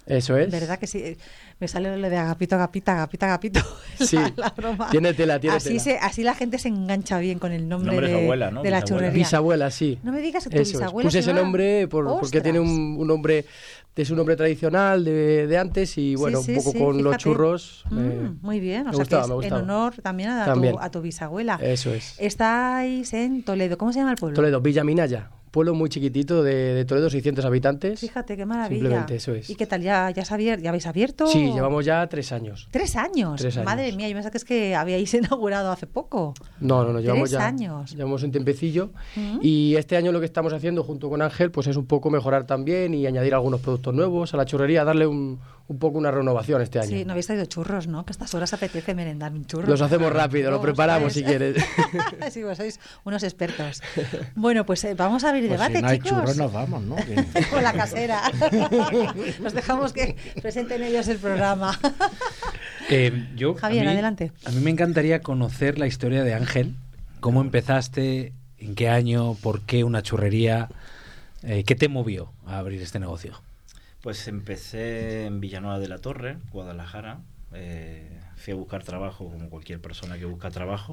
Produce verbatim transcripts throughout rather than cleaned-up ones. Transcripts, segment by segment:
Eso es. ¿Verdad que sí? Me sale lo de agapito, agapita, agapita, agapito. Sí, la, la broma. Tiene tela, tiene así tela. Se, así la gente se engancha bien con el nombre, nombre de, de su abuela, ¿no? de la Bisabuela. churrería. Bisabuela, sí. No me digas que tu Eso es. bisabuela Puse se ese llama- nombre por, porque ¡Ostras! tiene un, un nombre, es un nombre tradicional de, de antes y bueno, Sí, sí, un poco sí, con los fíjate. churros. Mm, me- muy bien, o me sea gustaba, que me es en gustaba. honor también a, También. Tu, a tu bisabuela. Eso es. Estáis en Toledo, ¿cómo se llama el pueblo? Toledo, Villa Minaya, pueblo muy chiquitito de, de Toledo, seiscientos habitantes. Fíjate qué maravilla. Simplemente, eso es. ¿Y qué tal? ¿Ya, ya, sabier- ya habéis abierto? Sí, llevamos ya tres años. ¿Tres años? Tres años. Madre mía, yo me sé que es que habíais inaugurado hace poco. No, no, no, llevamos Tres ya años. llevamos un tiempecillo Mm. y este año lo que estamos haciendo junto con Ángel pues es un poco mejorar también y añadir algunos productos nuevos a la churrería, darle un, un poco una renovación este año. Sí, no habéis traído churros, ¿no? Que a estas horas apetece merendar un churro. Los hacemos rápido, lo Vos, preparamos ¿sabes? si quieres. Sí, vos sois unos expertos. Bueno, pues eh, vamos a abrir Pues debate, si no hay chicos. churros nos vamos, ¿no? Que- Con la casera. Nos dejamos que presenten ellos el programa. Eh, yo, Javier, a mí, adelante. A mí me encantaría conocer la historia de Ángel. ¿Cómo empezaste? ¿En qué año? ¿Por qué una churrería? Eh, ¿Qué te movió a abrir este negocio? Pues empecé en Villanueva de la Torre, Guadalajara. Eh, fui a buscar trabajo como cualquier persona que busca trabajo.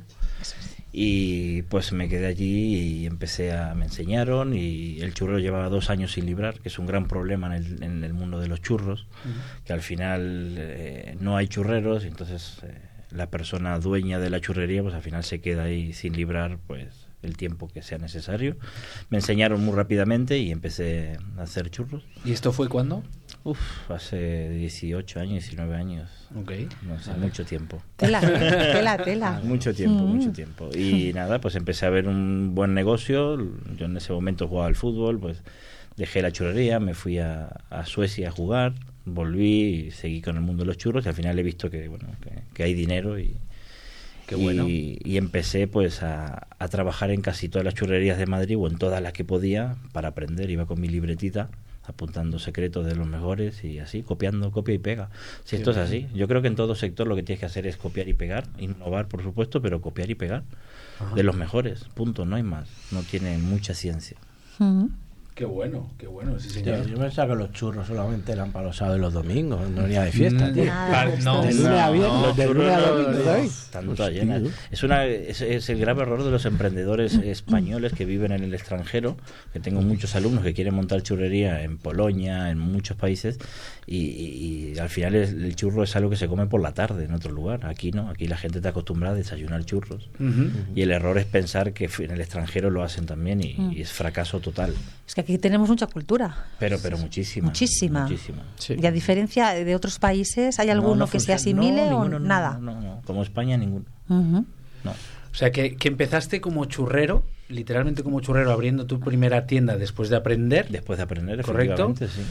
Y pues me quedé allí y empecé a... me enseñaron y el churrero llevaba dos años sin librar, que es un gran problema en el, en el mundo de los churros, uh-huh. que al final eh, no hay churreros y entonces eh, la persona dueña de la churrería pues al final se queda ahí sin librar pues el tiempo que sea necesario. Me enseñaron muy rápidamente y empecé a hacer churros. ¿Y esto fue cuándo? Uf, hace dieciocho años, diecinueve años. Ok. No sé, Vale. mucho tiempo. Tela, tela, tela. Mucho tiempo, Mm. mucho tiempo. Y nada, pues empecé a ver un buen negocio. Yo en ese momento jugaba al fútbol, pues dejé la churrería, me fui a, a Suecia a jugar, volví y seguí con el mundo de los churros y al final he visto que, bueno, que, que hay dinero y... Qué bueno. Y, y empecé pues a, a trabajar en casi todas las churrerías de Madrid o en todas las que podía para aprender. Iba con mi libretita apuntando secretos de los mejores y así, copiando, copia y pega. Si esto es así, yo creo que en todo sector lo que tienes que hacer es copiar y pegar, innovar por supuesto, pero copiar y pegar. Ajá. De los mejores, punto, no hay más. No tiene mucha ciencia. Mm. Qué bueno, qué bueno, sí señor. Yo, yo pensaba que los churros solamente eran para los sábados y los domingos, no venía de fiesta, tío. Nada, no, De lunes a viernes, no, de lunes a no, domingo, no, ¿sabes? Están Pues, todas llenas. tío. Es, una, es, es el grave error de los emprendedores españoles que viven en el extranjero, que tengo muchos alumnos que quieren montar churrería en Polonia, en muchos países, y, y, y al final es, el churro es algo que se come por la tarde en otro lugar. Aquí no, aquí la gente está acostumbrada a desayunar churros. Uh-huh. Y el error es pensar que en el extranjero lo hacen también y, mm. y es fracaso total. Es que aquí tenemos mucha cultura. Pero, pero muchísima. Muchísima. muchísima. Sí. Y a diferencia de otros países, ¿hay alguno no, no que se funciona. asimile no, o ninguno, nada? No, no, no, como España ninguno. Uh-huh. No. O sea, que, que empezaste como churrero, literalmente como churrero, abriendo tu primera tienda después de aprender. Después de aprender, ¿Correcto? efectivamente, sí.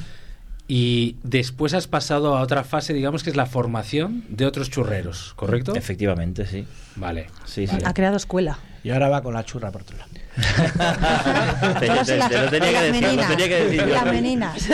Y después has pasado a otra fase, digamos que es la formación de otros churreros, ¿correcto? Efectivamente, sí. Vale. Sí, vale. sí. Ha creado escuela. Y ahora va con la churra por otro lado. te, Solo te- si las- te lo tenía que las decir, lo meninas, tenía que decir yo. Las meninas.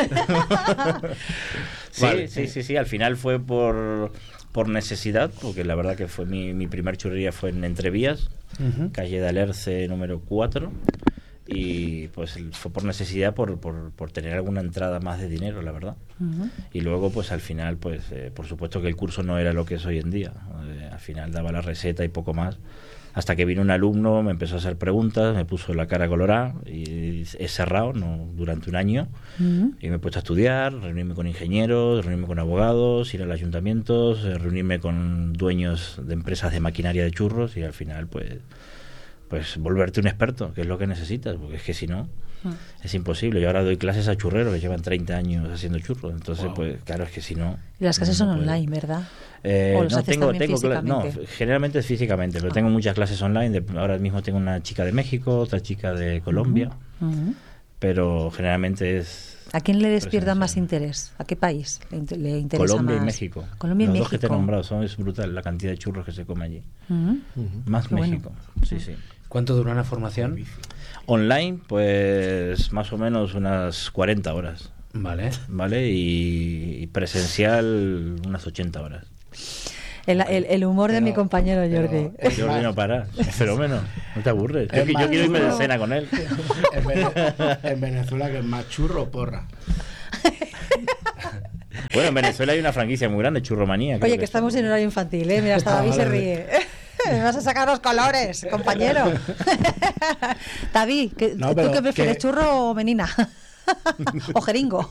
Sí, Vale. sí, sí, sí, al final fue por, por necesidad, porque la verdad que fue mi, mi primer churrería fue en Entrevías, Uh-huh. calle de Alerce número cuatro, y pues fue por necesidad, por, por, por tener alguna entrada más de dinero, la verdad. Uh-huh. Y luego pues al final pues eh, por supuesto que el curso no era lo que es hoy en día. Eh, al final daba la receta y poco más, hasta que vino un alumno, me empezó a hacer preguntas, me puso la cara colorada y he cerrado no durante un año. Uh-huh. Y me he puesto a estudiar, reunirme con ingenieros, reunirme con abogados, ir al ayuntamiento, eh, reunirme con dueños de empresas de maquinaria de churros y al final pues pues volverte un experto, que es lo que necesitas, porque es que si no Uh-huh. es imposible. Yo ahora doy clases a churreros que llevan treinta años haciendo churros, entonces Wow. pues claro, es que si no... Y las clases no son puede. online, ¿verdad? Eh, ¿O los no, haces tengo, también tengo cla- no, físicamente? generalmente es físicamente, pero Ah. tengo muchas clases online. De, ahora mismo tengo una chica de México, otra chica de Colombia, Uh-huh. pero generalmente es ¿A quién le despierta presencial. más interés? ¿A qué país le, inter- le interesa Colombia más? y México. Colombia y Los México. dos que te he nombrado, son, es brutal la cantidad de churros que se come allí. Uh-huh. Más Qué bueno. México, sí, sí. ¿Cuánto dura una formación? Online, pues más o menos unas cuarenta horas, Vale. ¿vale? Y, y presencial unas ochenta horas. El, el- el humor de Pero- mi compañero pero- Jordi. Es Jordi más- no para, es un fenómeno, no te aburres. Yo, Es yo más, quiero irme de churro. cena con él. En, Vene- en Venezuela que es más churro o porra. Bueno, en Venezuela hay una franquicia muy grande, Churromanía. creo Oye, que estamos en horario infantil, ¿eh? Mira, hasta David se ríe. Me vas a sacar los colores, compañero. David, ¿qué- No, ¿tú pero qué prefieres, que- churro o menina? ¿O jeringo?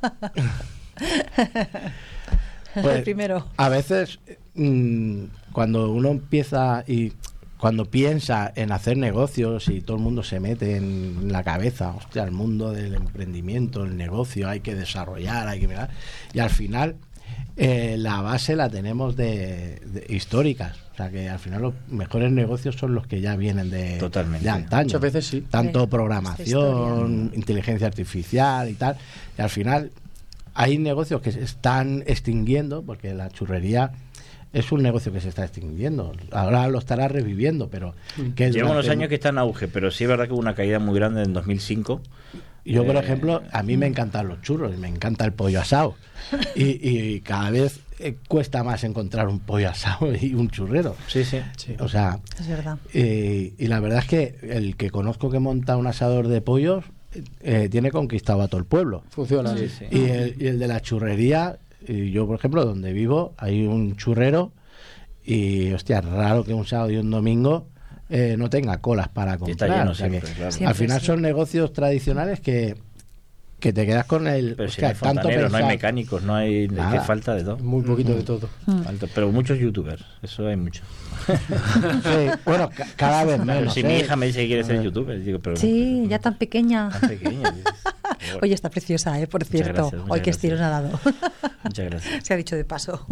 El Pues, primero. A veces, mm, cuando uno empieza y cuando piensa en hacer negocios y todo el mundo se mete en la cabeza, hostia, el mundo del emprendimiento, el negocio, hay que desarrollar, hay que mirar, y al final eh, la base la tenemos de, de históricas. O sea que al final los mejores negocios son los que ya vienen de, Totalmente. de antaño. Muchas veces sí. Tanto Sí, programación, esta inteligencia artificial y tal. Y al final hay negocios que se están extinguiendo porque la churrería es un negocio que se está extinguiendo. Ahora lo estará reviviendo, pero que es Lleva unos durante- años que está en auge, pero sí es verdad que hubo una caída muy grande en dos mil cinco. Yo, por Eh, ejemplo, a mí me encantan los churros, me encanta el pollo asado. Y, y cada vez eh, cuesta más encontrar un pollo asado y un churrero. Sí, sí. Sí. O sea, Es verdad. eh, y la verdad es que el que conozco que monta un asador de pollos eh, tiene conquistado a todo el pueblo. Funciona. Sí, Sí, sí. Y el, y el de la churrería, y yo, por ejemplo, donde vivo, hay un churrero y, hostia, es raro que un sábado y un domingo eh, no tenga colas para Está comprar. lleno O sea que siempre, claro. Siempre, al final sí. son negocios tradicionales que, que te quedas con el... Pero si hostia, no hay fontaneros, no hay pensar- mecánicos, no hay... Nada. que falta de todo. Muy poquito de todo. Falta- pero muchos youtubers, eso hay mucho. Sí, bueno, ca- cada vez Pero menos. si ¿eh? mi hija me dice que quiere ser youtuber, digo, pero... Sí, ya tan pequeña. Tan pequeña. dices, qué bueno. Oye, está preciosa, ¿eh? Por Muchas cierto. gracias, muchas Hoy que gracias. estilos ha dado. Muchas gracias. Se ha dicho de paso.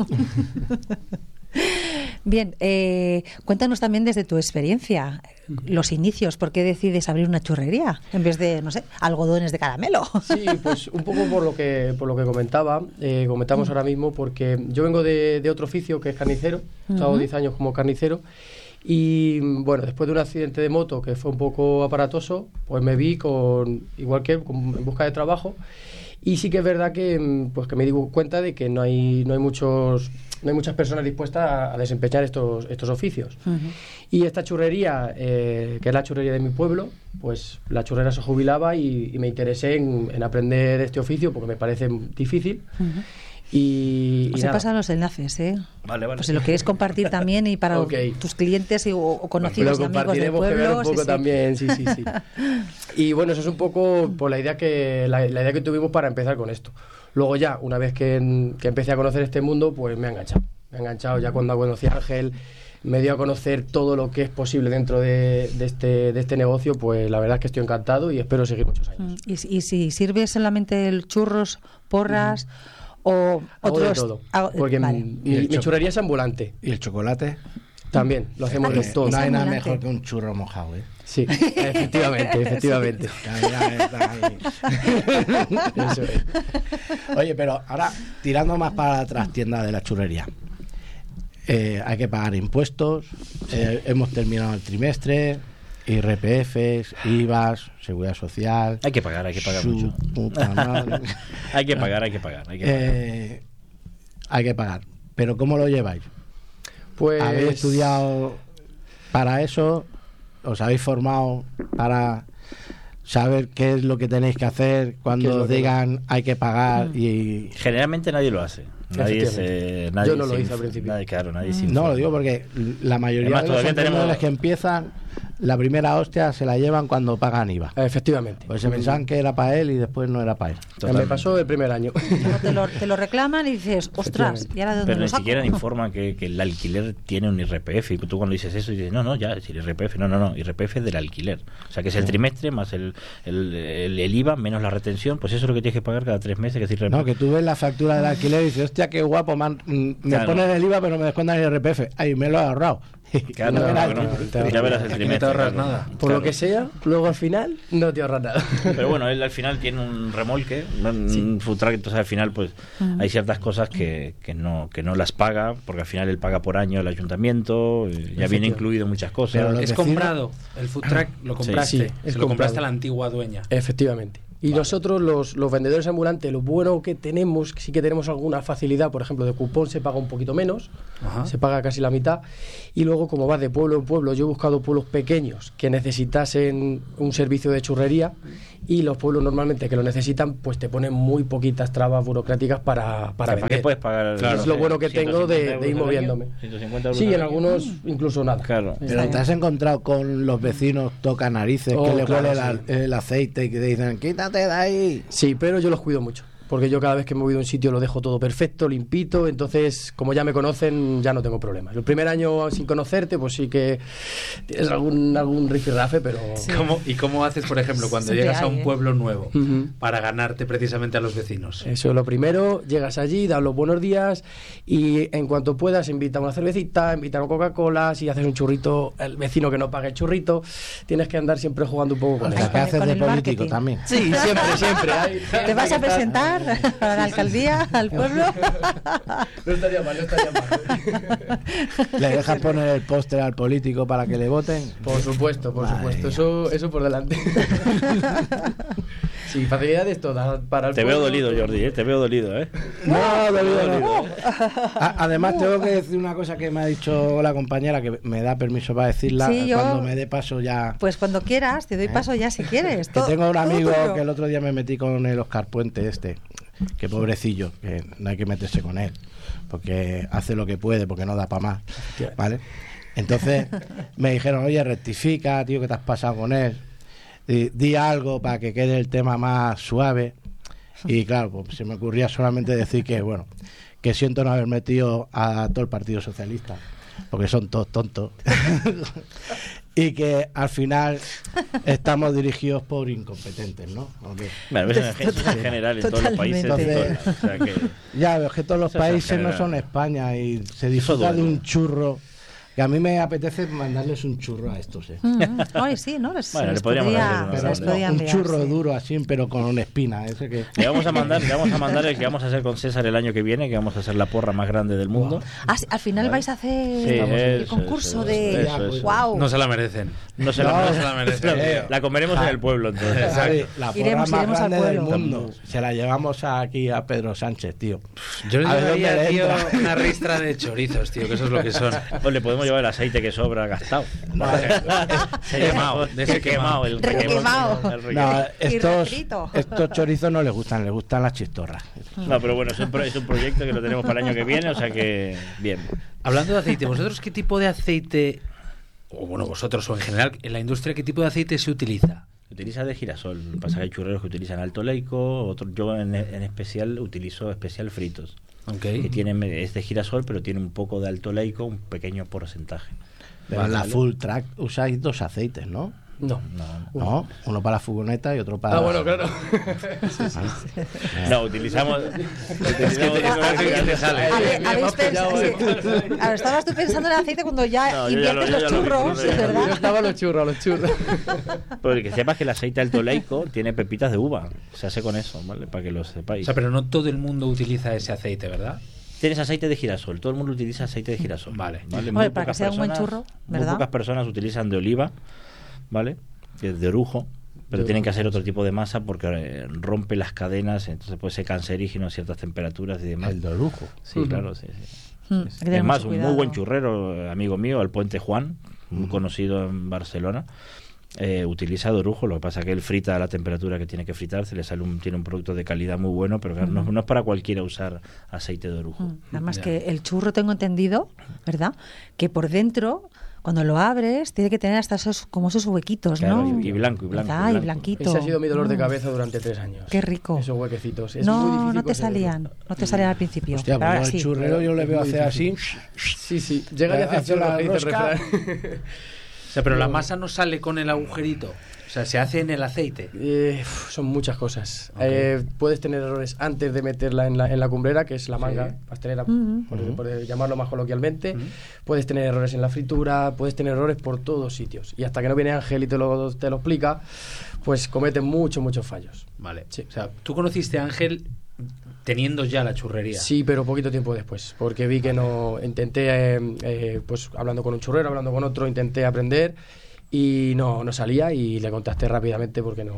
Bien, eh, cuéntanos también desde tu experiencia, los inicios, ¿por qué decides abrir una churrería en vez de, no sé, algodones de caramelo? Sí, pues un poco por lo que por lo que comentaba, eh, comentamos ahora mismo, porque yo vengo de, de otro oficio que es carnicero, he estado Ujú. diez años como carnicero, y bueno, después de un accidente de moto que fue un poco aparatoso, pues me vi con, igual que con- en busca de trabajo, y sí que es verdad que mm, pues que me di cuenta de que no hay no hay muchos no hay muchas personas dispuestas a, a desempeñar estos estos oficios. Ujú. Y esta churrería, eh, que es la churrería de mi pueblo, pues la churrera se jubilaba y, y me interesé en, en aprender este oficio porque me parece difícil. Ujú. Y, y Os he nada. pasado los enlaces, ¿eh? Vale, vale. Pues si lo quieres compartir también y para Ok. tus clientes y, o, o Lo conocidos y amigos del compartiremos, que vean pueblo. un poco sí, sí. también, sí, sí, sí. Y bueno, eso es un poco por la idea que la, la idea que tuvimos para empezar con esto. Luego ya, una vez que, que empecé a conocer este mundo, pues me ha enganchado. Me ha enganchado ya cuando conocí a Ángel, me dio a conocer todo lo que es posible dentro de, de este, de este negocio, pues la verdad es que estoy encantado y espero seguir muchos años. Mm, ¿Y, si- y si sirves solamente el churros, porras o Hago otros? de todo, hago- porque vale. mi, Y el mi choco- churrería es ambulante. ¿Y el chocolate? También, lo hacemos Ah, de es- todo. No hay nada ambulante. mejor que un churro mojado, ¿eh? Sí, efectivamente, efectivamente. Ya, ya está ahí. Eso es. Oye, pero ahora, tirando más para la trastienda de la churrería, eh, hay que pagar impuestos, eh, hemos terminado el trimestre, I R P Fs, I V As, Seguridad Social... Hay que pagar, hay que pagar su mucho. puta madre. Hay que pagar, hay que pagar. Hay que pagar. Eh, hay que pagar. Pero ¿cómo lo lleváis? Pues ¿Habéis estudiado para eso? ¿Os habéis formado para saber qué es lo que tenéis que hacer ¿Qué es cuando lo os que digan hay que pagar? y Generalmente nadie lo hace. Nadie Efectivamente. se, nadie Yo no lo se hice al inf- principio. Nadie, claro, nadie se No, informa. lo digo porque la mayoría Además, de los todavía emprendedores tenemos- que empiezan, la primera hostia se la llevan cuando pagan I V A. efectivamente. Pues se pensaban que era para él y después no era para él. Me Totalmente. pasó el primer año. Luego te lo, te lo reclaman y dices, ostras, ¿y ahora de dónde Pero lo ni saco? siquiera informan que, que el alquiler tiene un I R P F. Y tú cuando dices eso dices, no, no, ya, es el I R P F. No, no, no, I R P F del alquiler. O sea, que es el trimestre más el, el, el, el I V A menos la retención. Pues eso es lo que tienes que pagar cada tres meses. Que es I R P F. No, que tú ves la factura del alquiler y dices, hostia, qué guapo, man, mm, me Claro. ponen el I V A pero me descuentan el I R P F. Ay, me lo he ahorrado. Claro, No no, era- no, no, te ya verás el Aquí no te trimestre. ahorras claro. nada. Por Claro. lo que sea, luego al final no te ahorras nada. Pero bueno, él al final tiene un remolque, un food truck, entonces al final pues hay ciertas cosas que, que no que no las paga, porque al final él paga por año el ayuntamiento, eh, ya viene Efectivamente. incluido muchas cosas. Pero lo Es vecinos- comprado. El food truck lo compraste. Sí, se es lo compraste comprado. a la antigua dueña. Efectivamente. Y vale. nosotros, los, los vendedores ambulantes, lo bueno que tenemos, sí que tenemos alguna facilidad, por ejemplo, de cupón se paga un poquito menos, Ajá. se paga casi la mitad, y luego como vas de pueblo en pueblo, yo he buscado pueblos pequeños que necesitasen un servicio de churrería, y los pueblos normalmente que lo necesitan, pues te ponen muy poquitas trabas burocráticas para, para vender. ¿Para qué puedes pagar? Claro, es lo bueno que tengo de, de ir moviéndome. Sí, en algunos incluso nada. Claro. Pero te has encontrado con los vecinos toca narices, oh, que le claro, huele sí. el, el aceite y que te dicen, quítate de ahí. Sí, pero yo los cuido mucho. Porque yo cada vez que me voy de un sitio lo dejo todo perfecto, limpito, entonces como ya me conocen ya no tengo problemas. El primer año sin conocerte pues sí que tienes algún algún rifirrafe, pero... Sí. ¿Cómo, ¿Y cómo haces, por ejemplo, cuando sí, llegas hay, a un pueblo nuevo uh-huh. para ganarte precisamente a los vecinos? Eso, lo primero, llegas allí, das los buenos días y en cuanto puedas invita a una cervecita, invita a una Coca-Cola, si haces un churrito, el vecino que no pague el churrito, tienes que andar siempre jugando un poco con él. ¿Qué haces de político marketing? También? Sí, siempre, siempre. Hay, ¿Te vas a presentar a la alcaldía, al pueblo? No estaría mal, no estaría mal. ¿Le dejas poner el póster al político para que le voten? Por supuesto, por Madre supuesto. Eso, eso por delante. Sí, facilidades todas para el Te pueblo, veo dolido, Jordi, ¿eh? Te veo dolido, ¿eh? No, dolido, no. A- Además, tengo que decir una cosa que me ha dicho la compañera, que me da permiso para decirla. Sí, yo... Cuando me dé paso ya... Pues cuando quieras, te doy paso ya si quieres. Que todo, tengo un amigo todo. que el otro día me metí con el Oscar Puente este, que pobrecillo, que no hay que meterse con él, porque hace lo que puede, porque no da para más, ¿vale? Entonces me dijeron, oye, rectifica, tío, que te has pasado con él. Di, di algo para que quede el tema más suave. Y claro, pues se me ocurría solamente decir que, bueno, que siento no haber metido a todo el Partido Socialista, porque son todos tontos. Y que al final estamos dirigidos por incompetentes, ¿no? Okay. Bueno, eso es en general en todos los países. Entonces, o sea que... Ya, es que todos los países no son España y se disfruta de un churro. Que a mí me apetece mandarles un churro a estos, ¿eh? Mm, Ay, sí, ¿no? Les, bueno, les le podríamos podría, hacer Pero les no, podría un enviar, churro sí. duro así, pero con una espina. Ese que... Le vamos a mandar, le vamos a mandar el que vamos a hacer con César el año que viene, que vamos a hacer la porra más grande del mundo. Ah, sí, al final ¿vale? vais a hacer Sí, el eso, concurso eso, de... eso, eso. ¡Wow! No se la merecen. No se, No, la, no se la merecen. la, la comeremos Ah. en el pueblo, entonces. Exacto. La porra Iremos, más iremos al grande del pueblo. mundo. Se la llevamos aquí a Pedro Sánchez, tío. Yo le A ver llevaría, dónde le tío, entra. una ristra de chorizos, tío, que eso es lo que son. Pues le podemos llevar el aceite que sobra gastado. Se ha quemado, de ese quemado, el Requemado. el requemado. No, estos, refrito. estos chorizos no les gustan, les gustan las chistorras. No, pero bueno, es un, pro- es un proyecto que lo tenemos para el año que viene, o sea que bien. Hablando de aceite, ¿vosotros qué tipo de aceite, o bueno, vosotros o en general, en la industria, qué tipo de aceite se utiliza? Se utiliza de girasol. Lo que pasa es que hay churreros que utilizan alto leico, otros, yo en, en especial utilizo especial fritos. Okay. Que tienen, es de girasol, pero tiene un poco de alto leico, un pequeño porcentaje. Pero en la full track usáis dos aceites, ¿no? No. No, No, uno para la furgoneta y otro para... Ah, bueno, claro. no utilizamos. utilizamos que te sale. A ver, Bien, habéis bien, pensado- bien, sí. A ver, estabas tú pensando en el aceite cuando ya No, yo ya lo- inviertes yo los ya lo vi, churros, yo ya lo vi. Yo ¿verdad? estaba a los churros, a los churros. Porque que sepas que el aceite alto leico tiene pepitas de uva. Se hace con eso, ¿vale? Para que lo O sepáis. sea, pero no todo el mundo utiliza ese aceite, ¿verdad? Tienes aceite de girasol. Todo el mundo utiliza aceite de girasol. Vale. ¿vale? Hombre, Muy para que pocas sea un buen personas- churro, Muy ¿verdad? pocas personas utilizan de oliva, ¿vale? Que es de orujo. Pero De tienen que orujo, hacer otro tipo de masa porque eh, rompe las cadenas, entonces puede ser cancerígeno a ciertas temperaturas y demás. El de lujo. Sí, claro, sí, sí. Mm, hay que tener Es más, mucho un muy cuidado. buen churrero, amigo mío, el Puente Juan, muy conocido en Barcelona, eh, utiliza de orujo. Lo que pasa es que él frita a la temperatura que tiene que fritarse, le sale un, tiene un producto de calidad muy bueno, pero claro, no, no es para cualquiera usar aceite de orujo. Mm, Además Ya. que el churro tengo entendido, ¿verdad? Que por dentro, cuando lo abres, tiene que tener hasta esos, como esos huequitos, Claro, ¿no? y, y blanco, y blanco. Ah, y blanco. blanquito. Ese ha sido mi dolor de Mm. cabeza durante tres años. Qué rico. Esos huequecitos. Es muy No, difícil no te conseguirlo. salían, no te salían al principio. Hostia, pero ahora pues yo el sí. churrero yo le veo Muy hacer así. difícil. Sí, sí. Llega y hace Hace la churros, que dice el rosca. refrán. O sea, pero la masa no sale con el agujerito. O sea, se hace en el aceite. Eh, uf, son muchas cosas. Eh, puedes tener errores antes de meterla en la, en la cumbrera, que es la manga pastelera, Ujú. por, por llamarlo más coloquialmente. Puedes tener errores en la fritura, puedes tener errores por todos sitios. Y hasta que no viene Ángel y te lo, te lo explica, pues cometen muchos, muchos fallos. Vale. Sí. O sea, tú conociste a Ángel teniendo ya la churrería. Sí, pero poquito tiempo después, porque vi que no... Intenté, eh, eh, pues hablando con un churrero, hablando con otro, intenté aprender y no, no salía y le contacté rápidamente porque no...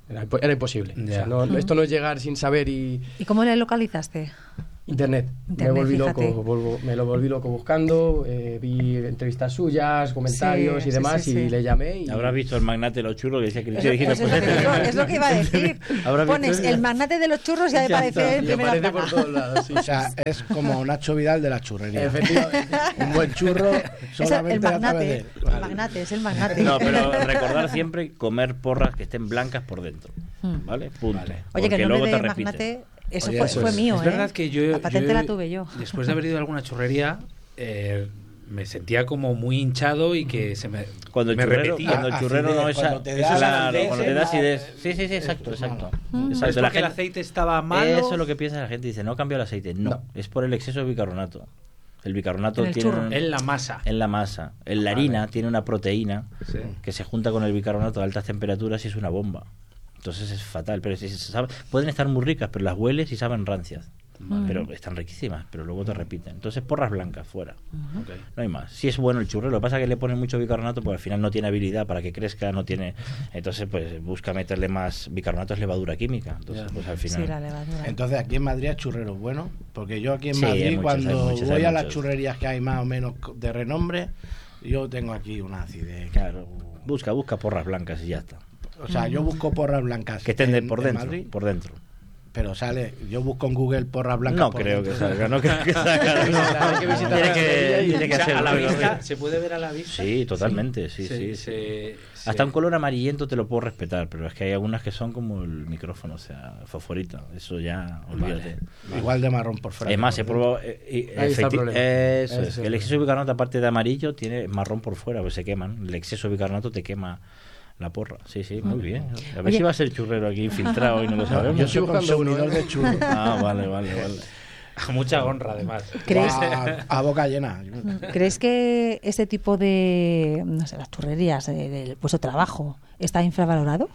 Era, era imposible. Ya. O sea, no, esto no es llegar sin saber y... ¿Y cómo le localizaste? Internet. Internet, me volví fíjate. loco, volvo- me lo volví loco buscando, eh, vi entrevistas suyas, comentarios Sí, y sí, demás, sí, y sí. le llamé y... Habrás visto el magnate de los churros que decía que le Eso- dijera, pues es, pues, lo que digo, es lo que iba a decir. Habrá visto Pones eso. el magnate de los churros y ya Ya aparece está, en y primera aparece por plana. todos lados, sí, O sí, sea, sí. es como Nacho Vidal de la churrería. Efectivamente. Un buen churro Es el, solamente el a través magnate, de él. el Vale. magnate, es el magnate. No, pero recordar siempre comer porras que estén blancas por dentro. Hmm. ¿Vale? Punto. Vale. Oye, que Porque el luego nombre te de repite. magnate, eso Oye, fue, eso fue es- mío, Es ¿eh? verdad que yo, La patente yo, la tuve yo. después de haber ido a alguna churrería, eh, me sentía como muy hinchado y que se me, Cuando el me churrero, repetía. cuando el Ah, churrero acidez, no es... cuando te eso da es claro, acidez, cuando te da es la- acidez. Sí, sí, sí, exacto, Esto es exacto. Mm. ¿Es Exacto, la porque el gente- aceite estaba malo? Eso es lo que piensa la gente. Dice, no cambia el aceite. No, No. es por el exceso de bicarbonato. El bicarbonato En el tiene... churro. un- En la masa. en la masa. En la Vale. harina tiene una proteína Sí. que se junta con el bicarbonato a altas temperaturas y es una bomba. Entonces es fatal. Pero si se sabe- pueden estar muy ricas, pero las hueles y saben rancias. Vale. Pero están riquísimas, pero luego te repiten. Entonces porras blancas fuera. Ok. No hay más. Si es bueno el churro, lo que pasa es que le ponen mucho bicarbonato porque al final no tiene habilidad para que crezca, no tiene. Entonces, pues busca meterle más bicarbonato, es levadura química. Entonces, Ya. pues al final. Sí, la levadura. Entonces aquí en Madrid hay churreros buenos, porque yo aquí en Sí, hay Madrid muchos, cuando hay muchos, voy hay a las muchos. churrerías que hay más o menos de renombre, yo tengo aquí una acidez. Claro. Busca, busca porras blancas y ya está. O sea, yo busco porras blancas Que estén de en- por en dentro. Madrid, Por dentro. pero sale, yo busco en Google porras blancas. No por creo dentro. que salga, no creo que salga. Hay que visitar Tiene la que, churrería y- tiene que O sea, hacer a la algo. vista, ¿se puede ver a la vista? Sí, totalmente, sí, Se- sí. se- Hasta se- un color amarillento te lo puedo respetar, pero es que hay algunas que son como el micrófono, o sea, fosforito. Eso ya, olvídate. Igual de marrón por fuera. Es que más, por he dentro. probado. eh, y- Ahí está el efecti- problema. Eso Ese es. es El el exceso de bicarbonato, aparte de amarillo, tiene marrón por fuera, pues se queman. El exceso de bicarbonato te quema la porra. Sí, sí, muy bien. A ver Oye. si va a ser churrero aquí infiltrado y no lo No, sabemos. yo soy Estoy buscando uno, consumidor ¿eh? de churros. Ah, vale, vale, vale. A mucha honra, además. ¿Crees, a, a boca llena. ¿Crees que este tipo de, no sé, las churrerías, eh, del vuestro trabajo, está infravalorado?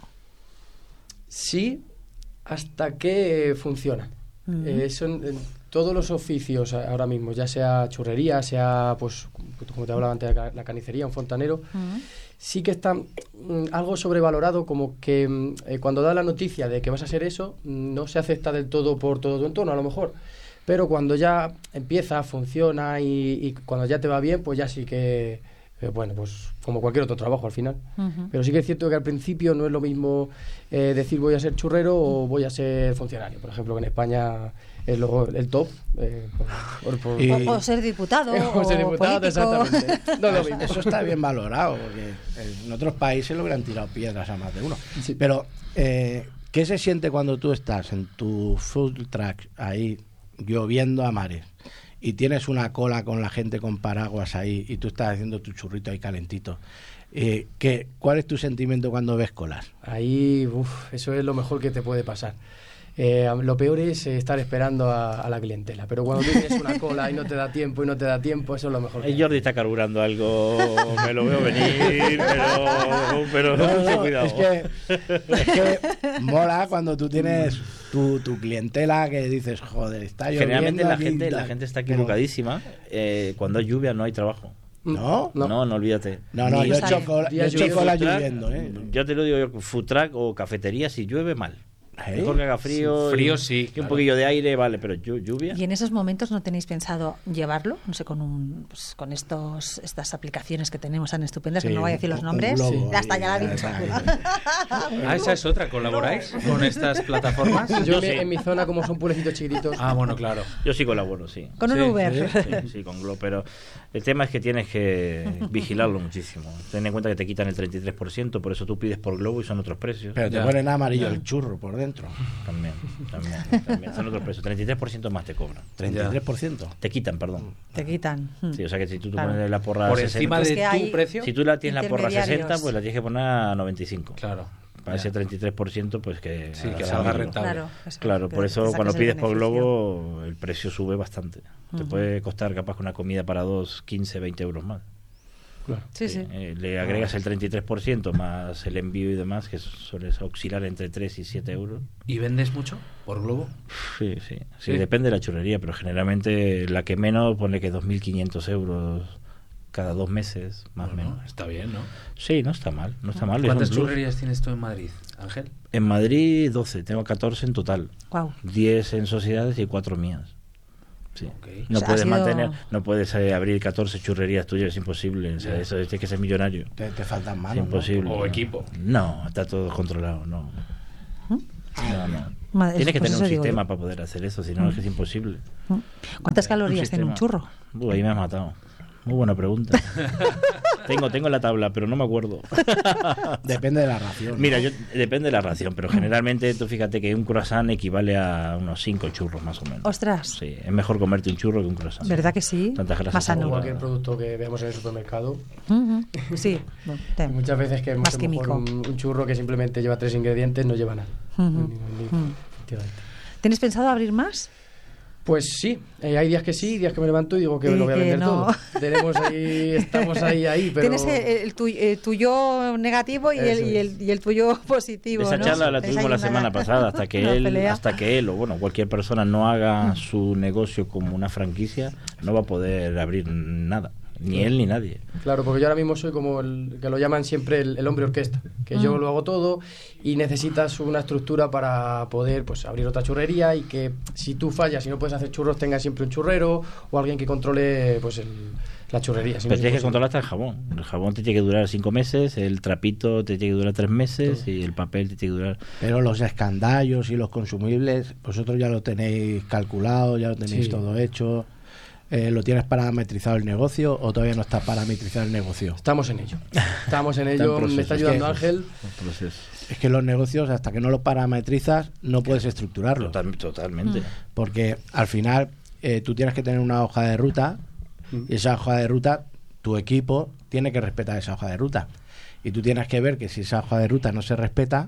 Sí, hasta que funciona. Ujú. Eh, son en todos los oficios a- ahora mismo, ya sea churrería, sea, pues, como te hablaba antes, la ca- la carnicería, un fontanero, sí que está mm, algo sobrevalorado, como que mm, eh, cuando da la noticia de que vas a hacer eso, mm, no se acepta del todo por todo tu entorno, a lo mejor. Pero cuando ya empieza, funciona y, y cuando ya te va bien, pues ya sí que, eh, bueno, pues como cualquier otro trabajo al final. Ujú. Pero sí que es cierto que al principio no es lo mismo eh, decir voy a ser churrero o voy a ser funcionario. Por ejemplo, que en España es lo, el top. eh, por- por- por- Y- O, o ser diputado, o ser diputado, político. exactamente. No es lo mismo. Eso está bien valorado, porque en otros países le hubieran tirado piedras a más de uno. Sí. Pero, eh, ¿qué se siente cuando tú estás en tu food truck ahí, lloviendo a mares, y tienes una cola con la gente con paraguas ahí, y tú estás haciendo tu churrito ahí calentito? Eh, ¿qué, ¿Cuál es tu sentimiento cuando ves colas? Ahí, uf, eso es lo mejor que te puede pasar. Eh, lo peor es eh, estar esperando a, a la clientela. Pero cuando tú tienes una cola y no te da tiempo y no te da tiempo, eso es lo mejor. que Eh, hay. Jordi está carburando algo, me lo veo venir, pero, pero No, no, mucho no, cuidado. es que, es que mola cuando tú tienes tu, tu clientela que dices, joder, está lloviendo. Generalmente la aquí, gente, la tal. gente está Pero- equivocadísima. Eh, cuando hay lluvia no hay trabajo. ¿No? No. No, no, olvídate. No, no, Ni yo he Pues hecho hay cola, yo he días hecho cola food truck, lloviendo, ¿eh? Yo te lo digo yo, food truck o cafetería, si llueve mal. ¿Eh? Mejor que haga frío. Sí, frío y- sí, que claro. un poquillo de aire, vale, pero llu- lluvia. ¿Y en esos momentos no tenéis pensado llevarlo? No sé, con un pues, con estos estas aplicaciones que tenemos tan estupendas, Sí, que no voy a decir los un nombres. globo Hasta ahí, ya la he ya dicho. está. Ah, esa es otra. ¿Colaboráis con estas plataformas? Yo Yo en, sí. en mi zona, como son pueblecitos chiquititos, Ah, bueno, claro. Yo sí colaboro, sí. Con un Sí, Uber. Sí, sí, con Globo, pero el tema es que tienes que vigilarlo muchísimo. Ten en cuenta que te quitan el treinta y tres por ciento, por eso tú pides por Globo y son otros precios. Pero te Ya. ponen amarillo el churro por dentro. También, también, también. Son otros precios. treinta y tres por ciento más te cobran. treinta y tres por ciento. Te quitan, perdón. Te quitan. Sí, o sea que si tú, tú Claro. pones la porra Por a encima sesenta, Es de que tu hay- precio. si tú la tienes la porra a sesenta, intermediarios. pues la tienes que poner a noventa y cinco. Claro. Para Ya. ese treinta y tres por ciento, pues que, Sí, que a- salga a- rentable. Claro, eso, Claro, que por te eso saques cuando el pides por beneficio. Globo el precio sube bastante. Te Ujú. puede costar capaz que una comida para dos, quince, veinte euros más. Sí, sí. Eh, le agregas el treinta y tres por ciento más el envío y demás, que suele oscilar entre tres y siete euros. ¿Y vendes mucho por Globo? Sí, sí, sí, Sí. depende de la churrería, pero generalmente la que menos pone que dos mil quinientos euros cada dos meses, más o Bueno, menos. está bien, ¿no? Sí, no está mal, no está mal. ¿Cuántas Es un plus. churrerías tienes tú en Madrid, Ángel? En Madrid doce, tengo catorce en total. Wow. diez en sociedades y cuatro mías. Sí. Ok. No O sea, puedes ha sido- mantener, no puedes eh, abrir catorce churrerías tuyas, es imposible. O sea, eso tienes que ser millonario. Te, te faltan Es manos. ¿no? imposible. O no. equipo. No, está todo controlado, no. No, no. Ma- Tienes que pues tener eso un digo sistema yo. para poder hacer eso, si no es que es imposible. ¿Cuántas calorías tiene un sistema. churro? Uh, ahí me has matado. Muy buena pregunta. tengo, tengo la tabla, pero no me acuerdo. Depende de la ración. Mira, ¿no? yo depende de la ración, pero generalmente tú fíjate que un croissant equivale a unos cinco churros más o menos. Ostras. Sí, es mejor comerte un churro que un croissant. ¿Verdad que sí? Tantas grasas Más sano. saturadas. Cualquier producto que veamos en el supermercado. Ujú. Sí. Bueno, te- Hay muchas veces que Más a lo mejor químico. un, un churro que simplemente lleva tres ingredientes no lleva nada. Ujú. Ni- ni- Ujú. efectivamente. ¿Tienes pensado abrir más? Pues sí, eh, hay días que sí, días que me levanto y digo que Y lo voy a que vender no. todo. Tenemos ahí, estamos ahí, ahí, pero... Tienes el, el tu- el tuyo negativo y el, Eso y, el, y el tuyo positivo. Esa ¿no? charla la Tenéis tuvimos ahí la una- semana pasada, hasta que una él, pelea. hasta que él o bueno cualquier persona no haga su negocio como una franquicia, no va a poder abrir nada, ni él ni nadie. Claro, porque yo ahora mismo soy como el que lo llaman siempre el, el hombre orquesta, que yo Mm. lo hago todo y necesitas una estructura para poder pues abrir otra churrería y que si tú fallas y no puedes hacer churros tengas siempre un churrero o alguien que controle pues el, la churrería. Si no Pero es tienes que imposible. controlar hasta el jabón. El jabón te tiene que durar cinco meses, el trapito te tiene que durar tres meses y el papel te tiene que durar... Pero los escandallos y los consumibles, vosotros ya lo tenéis calculado, ya lo tenéis Sí. todo hecho. Eh, ¿Lo tienes parametrizado el negocio o todavía no está parametrizado el negocio? Estamos en ello. Estamos en Está en ello, proceso. me está Es ayudando que- Ángel. Entonces, Es que los negocios, hasta que no los parametrizas, no puedes estructurarlos. total- totalmente. Porque al final eh, tú tienes que tener una hoja de ruta y esa hoja de ruta, tu equipo tiene que respetar esa hoja de ruta. Y tú tienes que ver que si esa hoja de ruta no se respeta,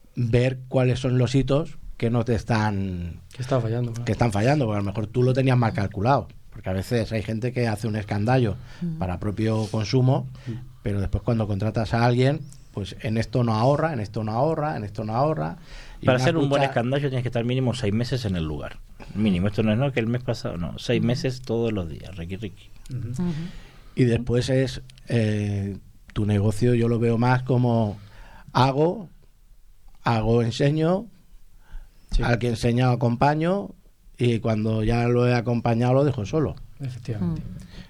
ver cuáles son los hitos que no te están Que está fallando. ¿no? que están fallando, porque a lo mejor tú lo tenías mal calculado. Porque a veces hay gente que hace un escandallo para propio consumo, pero después cuando contratas a alguien, pues en esto no ahorra, en esto no ahorra, en esto no ahorra. Y Para una hacer un buen cucha- escandallo tienes que estar mínimo seis meses en el lugar. Mínimo. Esto no es no, que el mes pasado, no. Seis meses todos los días. Ricky, Ricky. Ujú. Y después es eh, tu negocio, yo lo veo más como hago, hago, enseño, Sí, al que enseño acompaño y cuando ya lo he acompañado lo dejo solo. efectivamente.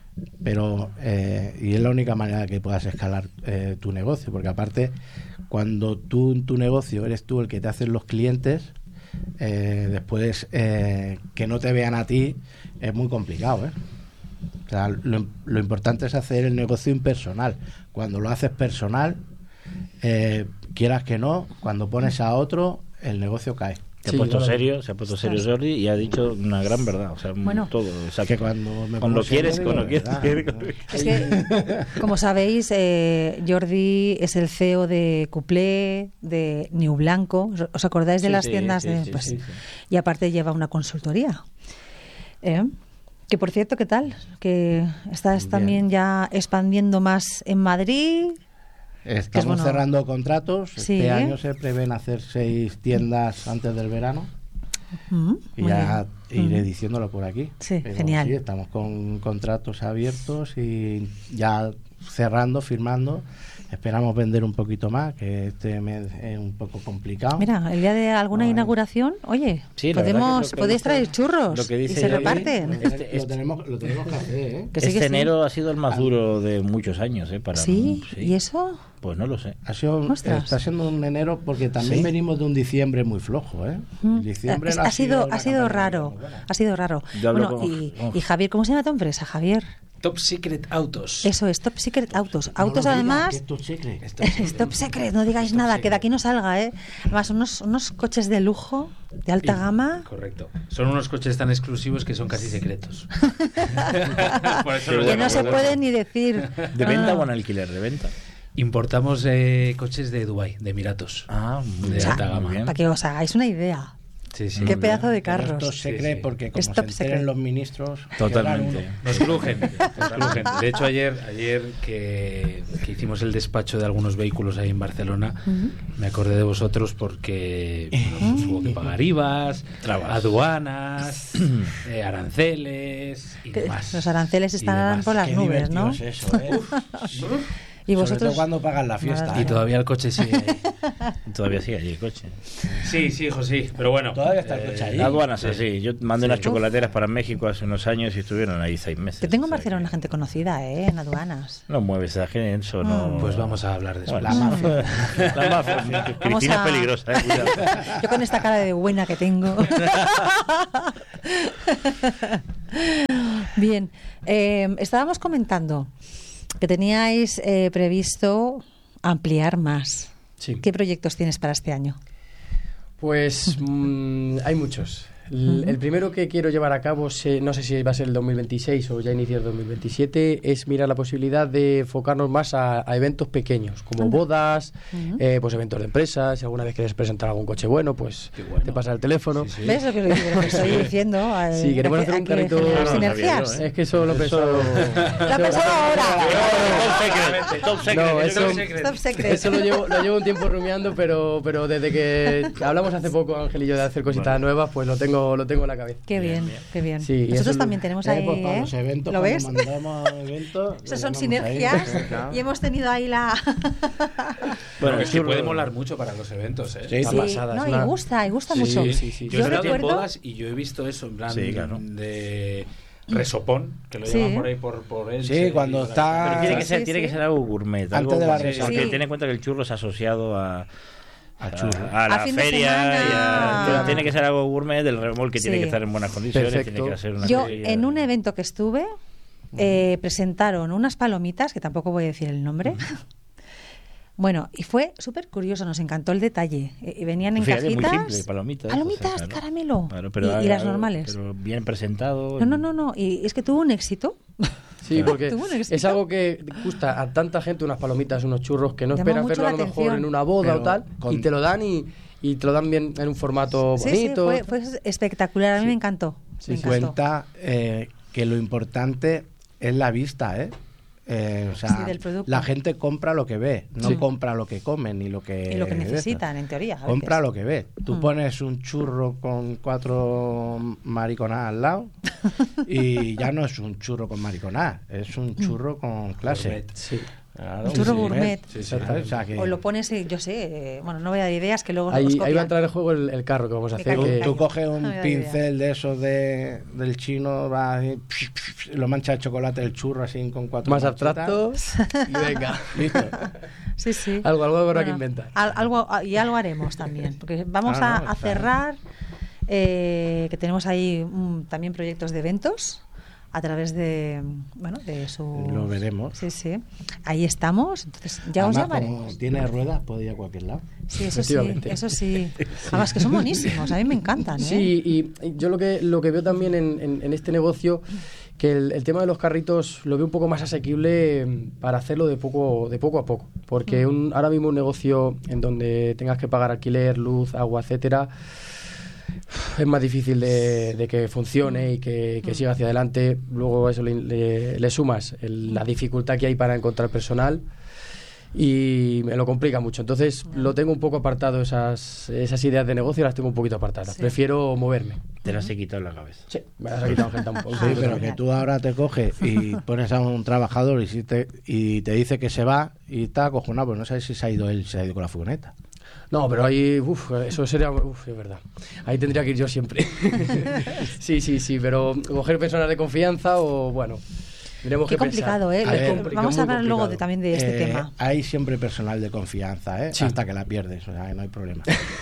Pero eh, y es la única manera que puedas escalar eh, tu negocio, porque aparte cuando tú en tu negocio eres tú el que te hacen los clientes, eh, después eh, que no te vean a ti es muy complicado, ¿eh? O sea, lo, lo importante es hacer el negocio impersonal. Cuando lo haces personal, eh, quieras que no, cuando pones a otro, el negocio cae. Se Sí, ha puesto claro. serio, se ha puesto serio Jordi y ha dicho una gran verdad. O sea, Bueno. todo. O sea, Que cuando me cuando pongo serio, quieres, digo cuando la quieres. verdad, quieres- ¿no? Es que, como sabéis, eh, Jordi es el C E O de Cuplé, de New Blanco. ¿Os- ¿Os acordáis de Sí, las sí, tiendas? sí, de, sí, pues, sí, sí. Y aparte lleva una consultoría. ¿Eh? Que por cierto, ¿qué tal? Que estás Bien. también ya expandiendo más en Madrid. Estamos bueno. cerrando contratos. Sí. Este año se prevén hacer seis tiendas antes del verano. Mm, Y muy ya bien. iré Mm. diciéndolo por aquí. Sí, Pero genial. sí, estamos con contratos abiertos y ya cerrando, firmando. Esperamos vender un poquito más, que este mes es un poco complicado. Mira, el día de alguna Ay. inauguración, oye, Sí, la verdad que podemos, es lo que podéis dice- traer churros lo que y dice se Jordi, reparten. Lo, Este- lo este- tenemos, lo tenemos que hacer, ¿eh? Que sí, este que sí. enero ha sido el más duro de muchos años, ¿eh? Para, ¿Sí? sí. ¿Y eso? Pues no lo sé. Ha sido, Ostras. está siendo un enero porque también Sí. venimos de un diciembre muy flojo, ¿eh? Mm. Diciembre Ha- no ha sido, una ha sido campaña raro, muy buena. ha sido raro. Yo hablo Bueno, con- y, oh. y Javier, ¿cómo se llama tu empresa, Javier? Top Secret Autos. Eso es, Top Secret Autos. No Autos lo digas, además... que es tu secret. Es Top Secret, no digáis nada, que de aquí no salga, ¿eh? Además, unos, unos coches de lujo, de alta Y- gama. Correcto. Son unos coches tan exclusivos que son casi secretos. Por eso los Que no llamamos se de- puede ni decir. ¿De No, venta no. o en alquiler? ¿De venta? Importamos eh, coches de Dubái, de Emiratos. Ah, muy De bien. alta muy gama. bien. Para que os hagáis una idea. Sí, sí. Qué pedazo de Pero carros. esto se Sí, cree sí. porque como Es se top enteren secret. los ministros... Totalmente. quedarán uno. Nos crujen, nos crujen. De hecho, ayer, ayer que, que hicimos el despacho de algunos vehículos ahí en Barcelona, Ujú. me acordé de vosotros porque bueno, pues hubo que pagar I V As, Trabas. aduanas, eh, aranceles y Que demás. Los aranceles Y están demás. por las Qué nubes, ¿no? divertido es eso, ¿eh? Y Sobre vosotros todo cuando pagan la fiesta. Madre Y ¿eh? todavía el coche sigue ahí. Todavía sigue allí el coche. Sí, sí, hijo, sí. Pero bueno. Todavía está el coche ahí. La aduana es sí. así. Yo mandé Sí. unas chocolateras para México hace unos años y estuvieron ahí seis meses. Yo tengo en O sea Barcelona que gente conocida, ¿eh? En aduanas. No mueves a gente, eso no. Pues vamos a hablar de eso. Bueno, la mafia. La mafia. Cristina a- es peligrosa, eh, cuidado. Yo con esta cara de buena que tengo. Bien, eh, estábamos comentando que teníais eh, previsto ampliar más. Sí. ¿Qué proyectos tienes para este año? Pues mm, hay muchos. El, Ujú. el primero que quiero llevar a cabo, se- no sé si va a ser el dos mil veintiséis o ya iniciar el dos mil veintisiete, es mirar la posibilidad de enfocarnos más a, a eventos pequeños, como Anda. bodas, Ujú. eh, pues eventos de empresas. Si alguna vez quieres presentar algún coche bueno, pues Qué bueno. te pasa el teléfono. Sí, sí. ¿Ves lo que, lo que estoy diciendo? Al- Sí, queremos hay que- hacer un hay que carrito- generar No, no sabía sinergias. yo, ¿eh? Es que eso lo he pensado. Lo ha pensado ahora. Top secret, top secret. No, yo eso- creo que- Top secret. Eso lo llevo, lo llevo un tiempo rumiando, pero, pero desde que hablamos hace poco, Ángel y yo, de hacer cositas nuevas, pues lo tengo, lo tengo en la cabeza. Qué bien, Bien, bien. qué bien. Sí, y eso Nosotros es- también tenemos Eh, ahí, pues para ¿eh? los eventos, ¿Lo cuando ves? mandamos eventos, Esas son lo llamamos sinergias ahí. Claro. y hemos tenido ahí la... Bueno, el es que churro- puede molar mucho para los eventos, ¿eh? Sí, Está Sí, pasada, no, es y una- gusta, y gusta Sí, mucho. sí, sí. Yo, Yo he estado en recuerdo... bodas y yo he visto eso, en plan Sí, claro. de resopón, que lo Sí. llaman por ahí por, por él. Sí, cuando está- Pero tiene que Sí, ser, sí, tiene sí. que ser algo gourmet. Algo Antes de la gourmet, resaca. porque Sí. ten en cuenta que el churro es asociado a, A churro. a, a la A fin de feria. semana. y a- Claro. tiene que ser algo gourmet, del remolque tiene Sí. que estar en buenas condiciones. Perfecto. Tiene que ser una Yo, feria- en un evento que estuve, eh, presentaron unas palomitas, que tampoco voy a decir el nombre. Bueno, y fue súper curioso, nos encantó el detalle. Eh, Y venían en Fíjate, muy cajitas. simple, palomitas. Palomitas, o sea, claro. caramelo. Claro, pero y, hay y las algo- normales. Pero bien presentado. No, no, no, no. Y es que tuvo un éxito. Sí, porque Tuvo un éxito. es algo que gusta a tanta gente, unas palomitas, unos churros, que no Llama esperan mucho verlo a la lo mejor atención. en una boda Pero o tal, con- y te lo dan y, y te lo dan bien en un formato Sí, sí, bonito. fue, fue espectacular. A mí me encantó. Sí, me sí. encantó. Cuenta eh, que lo importante es la vista, ¿eh? Eh, o sea, Sí, del producto. la gente compra lo que ve, no Sí. compra lo que comen ni lo que Y lo que beben. necesitan, en teoría. a Compra veces. lo que ve. Tú Mm. pones un churro con cuatro mariconadas al lado y ya no es un churro con mariconadas, es un churro con clase. Gourmet. Sí. Claro, Un churro sí, gourmet. sí, sí, o sea que O lo pones, eh, yo sé, eh, bueno, no voy a dar ideas que luego os Ahí, ahí va copian. a entrar en juego el, el carro que vamos a Me hacer. cago en que- la tú caña. coges un No me da pincel de esos de, del chino, vas y lo mancha de chocolate el churro así con cuatro más manchitas. abstracto y venga. Listo. Sí, sí. Algo, algo habrá que Bueno, inventar. al- algo, y algo haremos también, porque vamos Ah, a, no, a está- cerrar, eh, que tenemos ahí mm, también proyectos de eventos a través de, bueno, de su... Lo veremos. Sí, sí. Ahí estamos, entonces ya os Además, llamaremos. como tiene ruedas, puede ir a cualquier lado. Sí, eso sí, Efectivamente. eso sí. Además que son buenísimos, a mí me encantan, ¿eh? Sí, y y yo lo que, lo que veo también en, en- en este negocio, que el, el tema de los carritos lo veo un poco más asequible mm, para hacerlo de poco, de poco a poco. Porque un, ahora mismo un negocio en donde tengas que pagar alquiler, luz, agua, etcétera, es más difícil de, de que funcione y que, que siga hacia adelante. Luego a eso le, le- le sumas el- la dificultad que hay para encontrar personal y me lo complica mucho. Entonces lo tengo un poco apartado, esas, esas ideas de negocio las tengo un poquito apartadas. Sí. Prefiero moverme. Te las he quitado en la cabeza. Sí, me las ha quitado gente un poco. Ah, Sí, pero genial. que tú ahora te coges y pones a un trabajador y, si te, y te dice que se va y está acojonado, pues no sabes si se ha ido él, se ha ido con la furgoneta. No, pero ahí, uf, eso sería, uf, es verdad. Ahí tendría que ir yo siempre. Sí, sí, sí, pero coger personas de confianza o, bueno, tenemos Qué que complicado, pensar. ¿eh? Es Le- compli- Vamos muy a hablar luego complicado. de, también de este Eh, tema. Hay siempre personal de confianza, ¿eh? Sí. Hasta que la pierdes, o sea, no hay problema.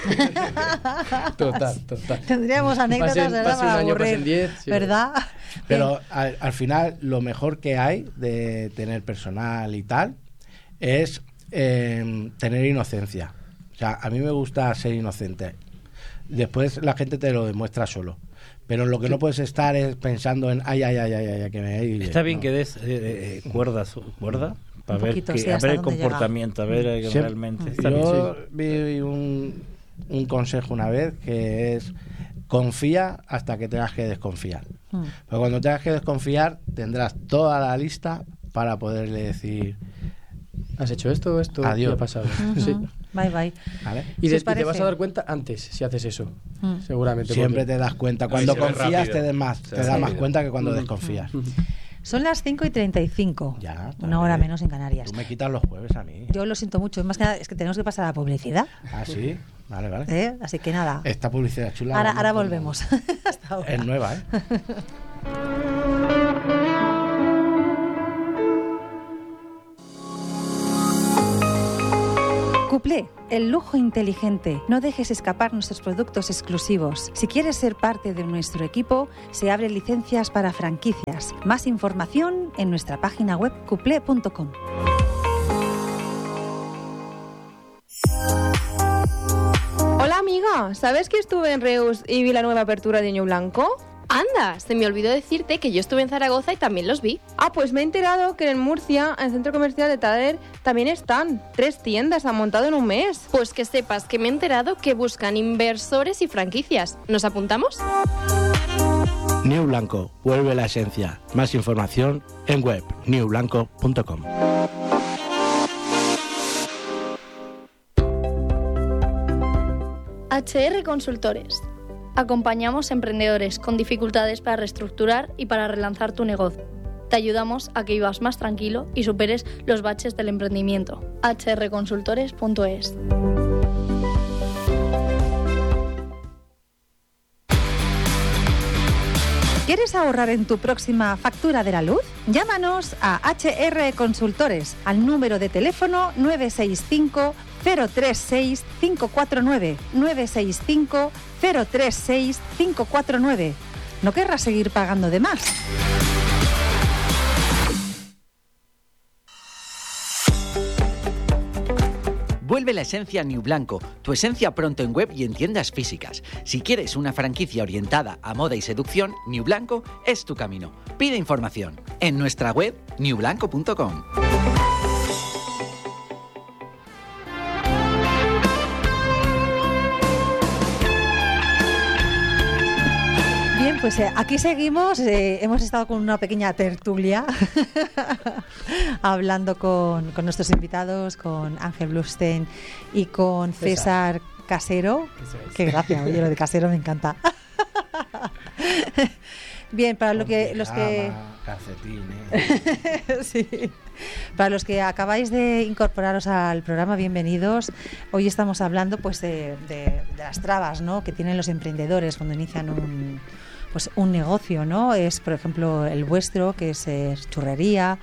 Total, total. Tendríamos anécdotas, Pasen- ¿verdad? pase un Para año, aburrir, pasen diez, sí. ¿verdad? Pero al, al final, lo mejor que hay de tener personal y tal es eh, tener inocencia. O sea, a mí me gusta ser inocente. Después la gente te lo demuestra solo. Pero lo que no puedes estar es pensando en ay, ay, ay, ay, ay, que me... ay, Está bien no. que des eh, eh, cuerdas, cuerda, para Un ver, poquito, que, sí, a hasta ver el dónde llega. comportamiento, a ver eh, Siempre- realmente. Está bien, Yo sí. vi un, un consejo una vez que es confía hasta que tengas que desconfiar. Mm. Pero cuando tengas que desconfiar, tendrás toda la lista para poderle decir ¿Has hecho esto o esto? Adiós. ¿Qué ha pasado? Ujú. Sí. Bye, bye. ¿vale? Y, ¿Qué de- os y te vas parece? a dar cuenta antes si haces eso. Mm. Seguramente. Siempre porque- te das cuenta. Ahí Cuando se ve confías rápido. te, des más, Se te ve das más rápido. cuenta que cuando Mm. desconfías. Son las cinco y treinta y cinco. Ya, está Una hora bien. menos en Canarias. Tú me quitas los jueves a mí. Yo lo siento mucho. Más que nada es que tenemos que pasar a la publicidad. Ah, sí. Vale, vale. ¿eh? Así que nada. Esta publicidad chula. Ahora, no ahora puedo- volvemos. Hasta ahora. Es nueva, ¿eh? Cuplé, el lujo inteligente. No dejes escapar nuestros productos exclusivos. Si quieres ser parte de nuestro equipo, se abren licencias para franquicias. Más información en nuestra página web cuplé punto com. Hola amiga, ¿sabes que estuve en Reus y vi la nueva apertura de Ño Blanco? Anda, se me olvidó decirte que yo estuve en Zaragoza y también los vi. Ah, pues me he enterado que en Murcia, en el centro comercial de Tader, también están. Tres tiendas han montado en un mes. Pues que sepas que me he enterado que buscan inversores y franquicias. ¿Nos apuntamos? New Blanco, vuelve la esencia. Más información en web new blanco punto com. H R Consultores. Acompañamos a emprendedores con dificultades para reestructurar y para relanzar tu negocio. Te ayudamos a que vivas más tranquilo y superes los baches del emprendimiento. h r consultores punto es. ¿Quieres ahorrar en tu próxima factura de la luz? Llámanos a H R Consultores al número de teléfono nueve seis cinco cero tres seis cinco cuatro nueve nueve seis cinco cero tres seis cinco cuatro nueve. ¿No querrás seguir pagando de más? Vuelve la esencia New Blanco, tu esencia pronto en web y en tiendas físicas. Si quieres una franquicia orientada a moda y seducción, New Blanco es tu camino. Pide información en nuestra web new blanco punto com. Bien, pues eh, aquí seguimos. eh, hemos estado con una pequeña tertulia hablando con, con nuestros invitados, con Ángel Blustein y con César, César Casero. Eso es. Qué gracia, oye, lo de Casero me encanta. Bien, para lo que, los que calcetines. sí. Para los que acabáis de incorporaros al programa, bienvenidos. Hoy estamos hablando pues de, de, de las trabas, ¿no?, que tienen los emprendedores cuando inician un pues un negocio, ¿no? Es, por ejemplo, el vuestro, que es eh, churrería,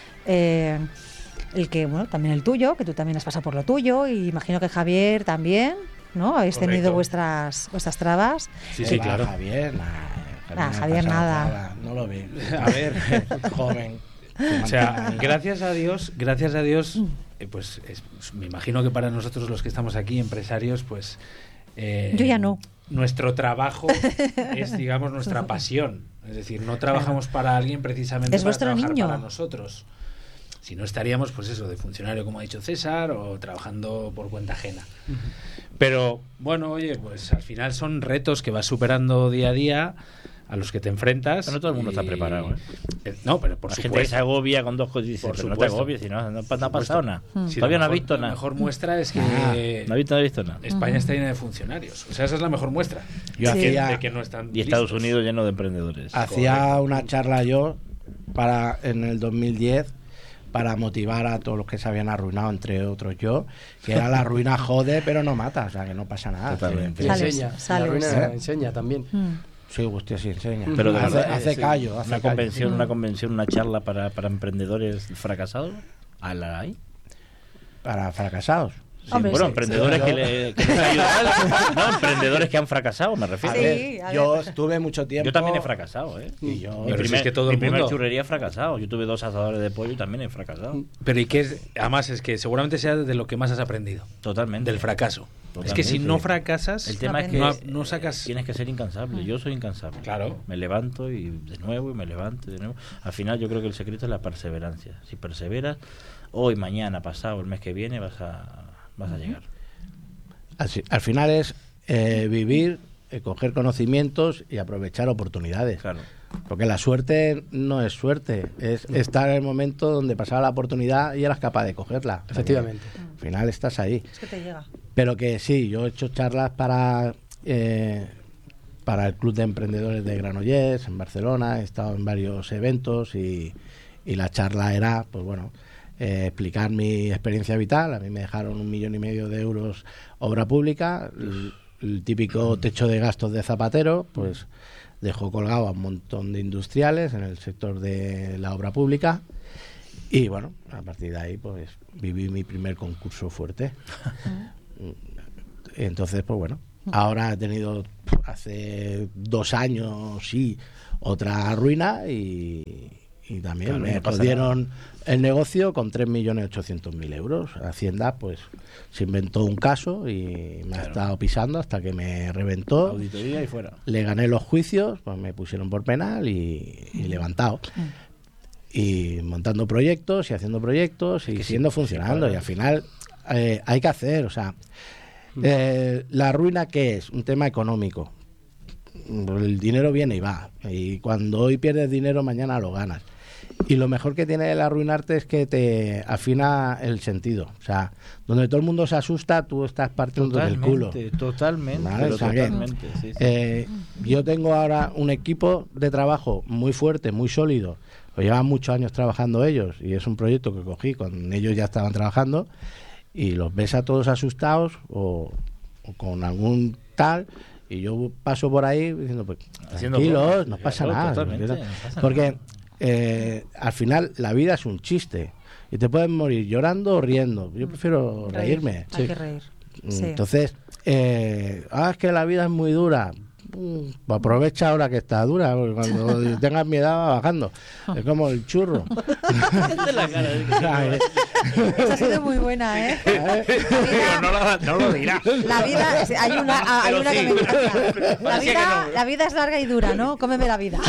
eh, el que, bueno, también el tuyo, que tú también has pasado por lo tuyo, y imagino que Javier también, ¿no? Habéis Correcto. tenido vuestras vuestras trabas. Sí, sí, Eh, va, claro. Javier, nah, Ah, no ha Javier, pasado nada. No lo ve. A ver, Joven. o sea, gracias a Dios, gracias a Dios, eh, pues es- me imagino que para nosotros los que estamos aquí, empresarios, pues... eh, Yo ya no. Nuestro trabajo es, digamos, nuestra pasión. Es decir, no trabajamos para alguien precisamente Es para vuestro trabajar niño. para nosotros. Si no estaríamos, pues eso, de funcionario, como ha dicho César, o trabajando por cuenta ajena. Pero, bueno, oye, pues al final son retos que vas superando día a día, a los que te enfrentas. Pero no todo el mundo está preparado, ¿eh? Eh, No, pero por La gente que supuesto. se agobia con dos cosas y dice, Por pero no te supuesto. agobies, si no, no, no ha pasado supuesto. nada. Mm. Sí, Todavía la no ha mejor- visto La nada. mejor muestra es que No ha visto, no ha visto nada. España está llena de funcionarios. O sea, esa es la mejor muestra. Yo Sí. de, hacía, de que no están Y Estados listos. Unidos lleno de emprendedores. hacía Correcto. una charla yo para en el dos mil diez para motivar a todos los que se habían arruinado, entre otros yo, que era la ruina jode, pero no mata, o sea, que no pasa nada. Totalmente. Y Sales, enseña. sales. La ruina ¿Eh? enseña también. Mm. Sí, hostia, sí enseña. Pero de hace, verdad, hace sí. callo, hace Una callo. convención, una convención, una charla para, para emprendedores fracasados. ¿A la hay? Para fracasados. Sí, Hombre, bueno, sí, emprendedores sí. que, le, que les ayudan. No, emprendedores que han fracasado, me refiero. A Sí, ver, a yo ver. estuve mucho tiempo. Yo también he fracasado, ¿eh? Y yo, Mi Pero si primer, es que todo mi el primer mundo- churrería he fracasado. Yo tuve dos asadores de pollo y también he fracasado. Pero y que es, además es que seguramente sea de lo que más has aprendido, Totalmente. del fracaso. Totalmente. Es que si no fracasas, El tema es que no, no sacas. tienes que ser incansable. Yo soy incansable. Claro. Me levanto y de nuevo y me levanto y de nuevo. Al final yo creo que el secreto es la perseverancia. Si perseveras, hoy, mañana, pasado, el mes que viene vas a vas a llegar. Así- al final es eh, vivir eh, coger conocimientos y aprovechar oportunidades. Claro. Porque la suerte no es suerte, es estar en el momento donde pasaba la oportunidad y eras capaz de cogerla. Efectivamente. Al final estás ahí. Es que te llega. Pero que sí, yo he hecho charlas para eh, para el Club de Emprendedores de Granollers en Barcelona, he estado en varios eventos y, y la charla era, pues bueno, eh, explicar mi experiencia vital. A mí me dejaron un millón y medio de euros obra pública, el, el típico techo de gastos de Zapatero, pues dejó colgado a un montón de industriales en el sector de la obra pública y bueno, a partir de ahí pues viví mi primer concurso fuerte. Entonces pues bueno, ahora he tenido hace dos años sí otra ruina y, y también Claro, me no pasa perdieron el negocio con tres millones ochocientos mil euros. Hacienda pues se inventó un caso y me ha Claro. estado pisando hasta que me reventó. Auditoría y fuera. Le gané los juicios, pues me pusieron por penal y, y levantado. Y montando proyectos y haciendo proyectos y siendo funcionando. Y al final eh, hay que hacer, o sea, eh, la ruina, ¿qué es? Un tema económico. El dinero viene y va. Y cuando hoy pierdes dinero, mañana lo ganas. Y lo mejor que tiene el arruinarte es que te afina el sentido. O sea, donde todo el mundo se asusta, tú estás partiendo del culo. Totalmente, Vale, pero o sea que, totalmente. Sí, sí. Eh, yo tengo ahora un equipo de trabajo muy fuerte, muy sólido. Lo llevan muchos años trabajando ellos y es un proyecto que cogí cuando ellos ya estaban trabajando y los ves a todos asustados o, o con algún tal y yo paso por ahí diciendo pues Haciendo tranquilos, bromas, no pasa claro, nada. totalmente, ¿no? no pasa Porque nada. eh, al final la vida es un chiste y te puedes morir llorando o riendo. Yo prefiero Reír. reírme. Hay que reír. Sí. Entonces, eh, ah, es que la vida es muy dura. Mm, pues aprovecha ahora que está dura, porque cuando tengas mi edad va bajando. Es como el churro. ¿Sabes? Esa ha sido muy buena, ¿eh? Pero no lo, no lo dirás. La vida, es- hay una, hay Pero una sí. que me encanta. La Parecía vida, que no. la vida es larga y dura, ¿no? Cómeme la vida.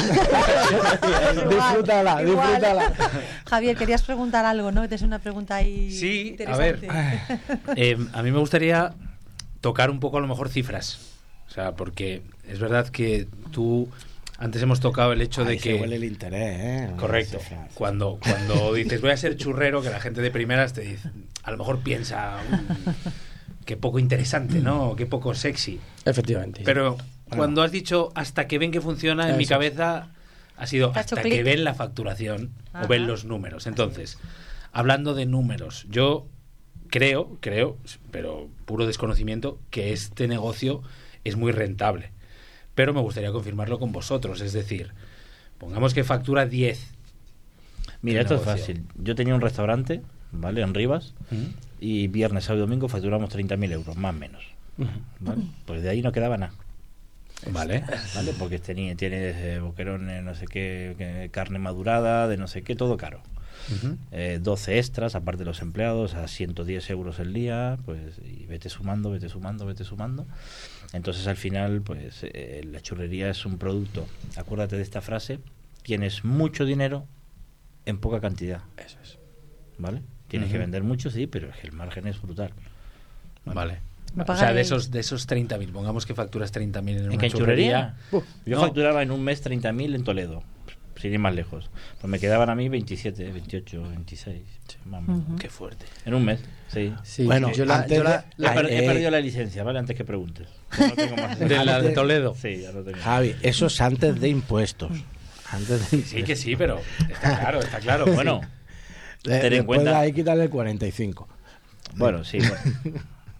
Igual, Disfrútala, igual. disfrútala. Javier, querías preguntar algo, ¿no? Tienes una pregunta ahí Sí, a ver, interesante. eh, a mí me gustaría tocar un poco a lo mejor cifras. O sea, porque es verdad que tú, antes hemos tocado el hecho de Ahí que... se huele el interés, ¿eh? Correcto. Sí, sí. Cuando, cuando dices voy a ser churrero, que la gente de primeras te dice, a lo mejor piensa "Mm, qué poco interesante, ¿no? Qué poco sexy. Efectivamente. Pero cuando has dicho hasta que ven que funciona, en mi Eso. cabeza ha sido Te ha hecho hasta clic. que ven la facturación Ajá. o ven los números. Entonces, hablando de números, yo creo, creo, pero puro desconocimiento, que este negocio es muy rentable. Pero me gustaría confirmarlo con vosotros. Es decir, pongamos que factura diez. Mira, el esto es negocio. fácil. Yo tenía un restaurante, ¿vale? En Rivas, ¿Mm? y viernes, sábado y domingo facturamos treinta mil euros, más o menos. ¿Vale? Pues de ahí no quedaba nada. Vale. ¿Vale? Porque tenía, tienes eh, boquerones, no sé qué, que- carne madurada, de no sé qué, todo caro. Ujú. Eh, doce extras, aparte de los empleados, a ciento diez euros el día, pues, y vete sumando, vete sumando, vete sumando. Entonces, al final, pues, eh, la churrería es un producto. Acuérdate de esta frase: tienes mucho dinero en poca cantidad. Eso es. ¿Vale? Tienes que Ujú. vender mucho, sí, pero es que el margen es brutal. Vale. Me O sea, pagaré- de esos, de esos treinta mil, pongamos que facturas treinta mil en ¿En una qué churrería. churrería? Yo No. facturaba en un mes treinta mil en Toledo, sin ir más lejos. Pues me quedaban a mí veintisiete, veintiocho, veintiséis, más o menos. Ujú. Qué fuerte. En un mes, sí. Sí, Bueno, yo la, antes yo la- de- He, per- he eh, perdido la licencia, ¿vale? Antes que preguntes. Ya no tengo más. De la de Toledo. Sí, ya lo tengo. Javi, eso es antes de impuestos. Antes de Sí, que sí, pero está claro, está claro. Bueno, De- ten en después cuenta- de ahí quitarle el cuarenta y cinco. bueno, sí. Bueno.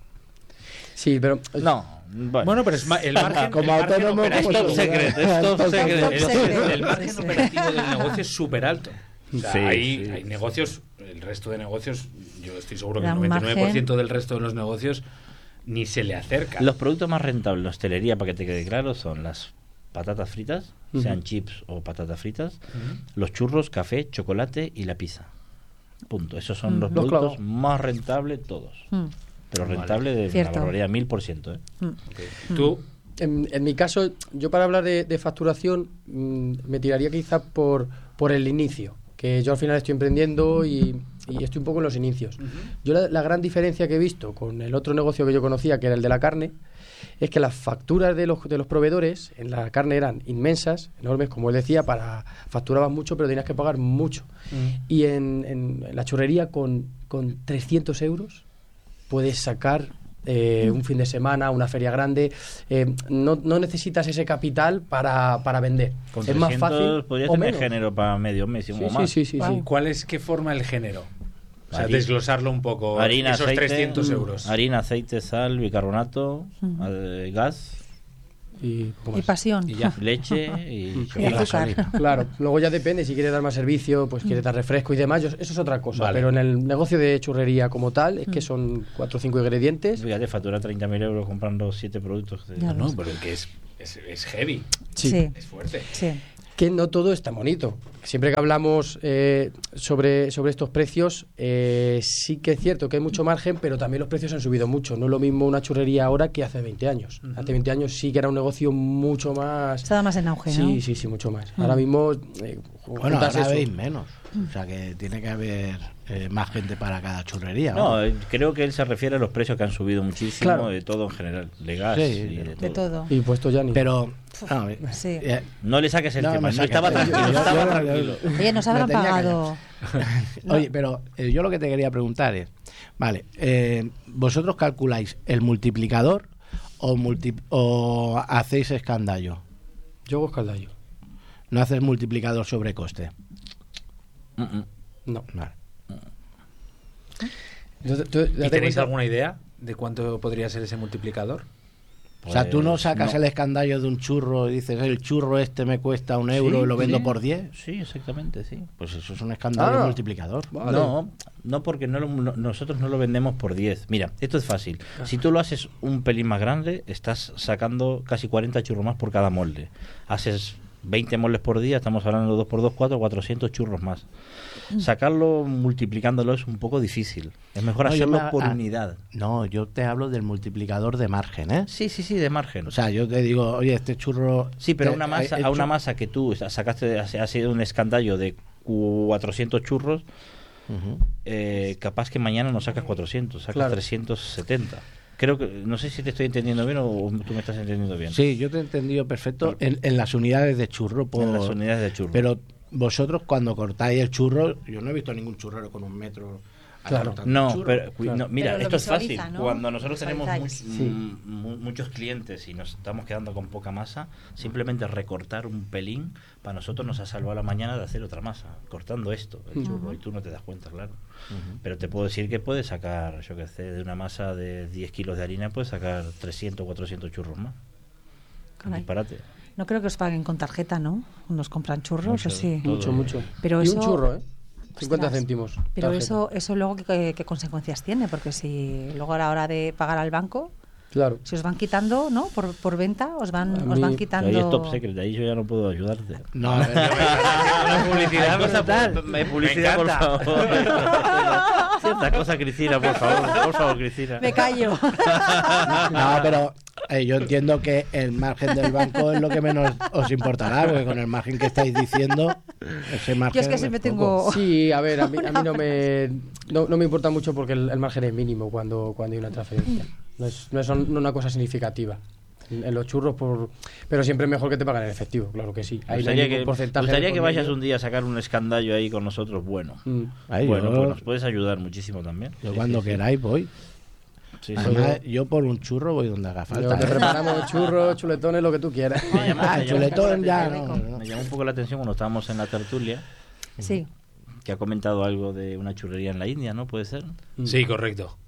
sí, pero No, bueno. Bueno, pero es ma- el margen, Como el margen autónomo, operativo- es top secret, es top Top secret. Top el, secret. el margen Sí, sí. operativo del negocio es súper alto. O sea, Sí, hay, sí. hay negocios, el resto de negocios, yo estoy seguro que Da el un noventa y nueve por ciento margen. del resto de los negocios ni se le acerca. Los productos más rentables en hostelería, para que te quede claro, son las patatas fritas, sean chips o patatas fritas, Ujú. los churros, café, chocolate y la pizza. Punto. Esos son los Los productos clavos. más rentables todos. Mm, Pero Vale. rentable de Cierto. una barbaridad, mil por ciento. ¿eh? mm. Tú, en, en mi caso, yo para hablar de, de facturación mm, me tiraría quizás por, por el inicio, que yo al final estoy emprendiendo y, y estoy un poco en los inicios. Yo la, la gran diferencia que he visto con el otro negocio que yo conocía, que era el de la carne, es que las facturas de los, de los proveedores en la carne eran inmensas, enormes, como él decía, para facturabas mucho, pero tenías que pagar mucho. Mm. Y en, en la churrería con, con trescientos euros puedes sacar eh, un fin de semana, una feria grande. Eh, no, no necesitas ese capital para, para vender. Con es más fácil. Podrías o tener menos. género para medio mes Sí, o sí, más. sí, sí, Wow. sí. ¿Cuál es, qué forma el género? O sea, Harina. desglosarlo un poco. Harina, esos aceite, trescientos euros. Harina, aceite, sal, bicarbonato, Ujú. eh, gas, Y, poco Y más. pasión. Y ya. leche y Y azúcar. Claro, luego ya depende, si quieres dar más servicio, pues quieres dar refresco y demás, yo- eso es otra cosa. Vale. Pero en el negocio de churrería como tal, es que son cuatro o cinco ingredientes. Fíjate, factura treinta mil euros comprando siete productos. De... Ya No, ves. pero que es, es, es heavy. Sí. Sí. Es fuerte. Sí. Que no todo es tan bonito. Siempre que hablamos eh, sobre, sobre estos precios, eh, sí que es cierto que hay mucho margen, pero también los precios han subido mucho. No es lo mismo una churrería ahora que hace veinte años. Ujú. Hace veinte años sí que era un negocio mucho más... Estaba más en auge, ¿no? Sí, sí, sí, mucho más. Mm. Ahora mismo... eh, Bueno, juntas ahora eso. veis menos. O sea que tiene que haber eh, más gente para cada churrería. No, eh, creo que él se refiere a los precios que han subido muchísimo, Claro. de todo en general, de gas Sí, y de todo. De todo. Y puesto ya ni... Pero, no, eh, Sí. eh, No le saques el No, tema, me no saca- estaba yo- tranquilo, yo- estaba yo- tranquilo. Oye, nos Me habrán tenía pagado. Oye, pero eh, yo lo que te quería preguntar es, vale, eh, ¿vosotros calculáis el multiplicador o, multi o hacéis escandallo? Yo hago escaldallo. ¿No haces multiplicador sobre coste? Mm, mm. No. Vale. Yo te- tú- ¿Y date tenéis cuenta- alguna idea de cuánto podría ser ese multiplicador? O sea, tú no Pues, sacas no. el escandallo de un churro y dices, el churro este me cuesta un euro Sí, y lo vendo sí. por diez. Sí, exactamente, sí. Pues eso es un escandallo Ah. multiplicador. Vale. No, no porque no lo- no- nosotros no lo vendemos por diez. Mira, esto es fácil. Si tú lo haces un pelín más grande, estás sacando casi cuarenta churros más por cada molde. Haces veinte moldes por día, estamos hablando de dos por dos, cuatro, cuatrocientos churros más. Sacarlo multiplicándolo es un poco difícil. Es mejor No, yo hacerlo me- por ah, unidad. No, yo te hablo del multiplicador de margen, ¿eh? Sí, sí, sí, de margen. O sea, yo te digo, oye, este churro... Sí, pero te- una masa, he a una hecho- masa que tú sacaste, ha sido un escandallo de cuatrocientos churros, Ujú. eh, capaz que mañana no sacas cuatrocientos, sacas Claro. trescientos setenta. Creo que, no sé si te estoy entendiendo bien o tú me estás entendiendo bien. Sí, yo te he entendido perfecto en, en las unidades de churro. Por, En las unidades de churro. Pero vosotros cuando cortáis el churro, yo no he visto ningún churrero con un metro. Claro. cortando No, un churro. pero cu- Claro. no, mira, Pero lo esto es fácil. visualiza, ¿no? Cuando nosotros tenemos Visualizáis. much- Sí. mm, mu- muchos clientes y nos estamos quedando con poca masa, simplemente recortar un pelín para nosotros nos ha salvado la mañana de hacer otra masa, cortando esto, el Ujú. churro, y tú no te das cuenta, claro. Ujú. Pero te puedo decir que puedes sacar, yo qué sé, de una masa de diez kilos de harina, puedes sacar trescientos, cuatrocientos churros más. Caray. Disparate. No creo que os paguen con tarjeta, ¿no? Nos compran churros, Mucho, o sí. todo. Mucho, mucho. Pero y eso- un churro, ¿eh? cincuenta Ostras. céntimos. Pero tarjeta. eso, eso luego, ¿qué, qué consecuencias tiene? Porque si luego a la hora de pagar al banco, Claro. si os van quitando, ¿no? Por, por venta, os van, A os mí- van Ahí quitando... es top secret, ahí yo ya no puedo ayudarte. No, a ver, publicidad Cosa- me- publicidad, por encanta. favor. Cierta cosa, Cristina, por favor. Por favor, Cristina. Me callo. no, pero eh, yo entiendo que el margen del banco es lo que menos os importará, porque con el margen que estáis diciendo, ese margen. Yo es que siempre poco. tengo... Sí, a ver, a mí, a mí no, me, no, no me importa mucho porque el, el margen es mínimo cuando, cuando hay una transferencia. No es, no es un- una cosa significativa. En, en los churros, por, pero siempre es mejor que te paguen en efectivo, claro que sí. Me Ahí no hay gustaría, ningún que, porcentaje me gustaría de que por vayas medio. un día a sacar un escandallo ahí con nosotros, bueno. Mm. Ay, bueno, yo, pues nos puedes ayudar muchísimo también. yo Sí, cuando sí, sí. queráis voy. Sí, sí. Además, yo por un churro voy donde haga Yo falta. te ¿eh? preparamos churros, chuletones, lo que tú quieras. Me llamó- Ah, me llamó un poco chuletón la ya, atención- no, no. Me llamó un poco la atención cuando estábamos en la tertulia, Sí. que ha comentado algo de una churrería en la India, ¿no? ¿Puede ser? Sí, correcto.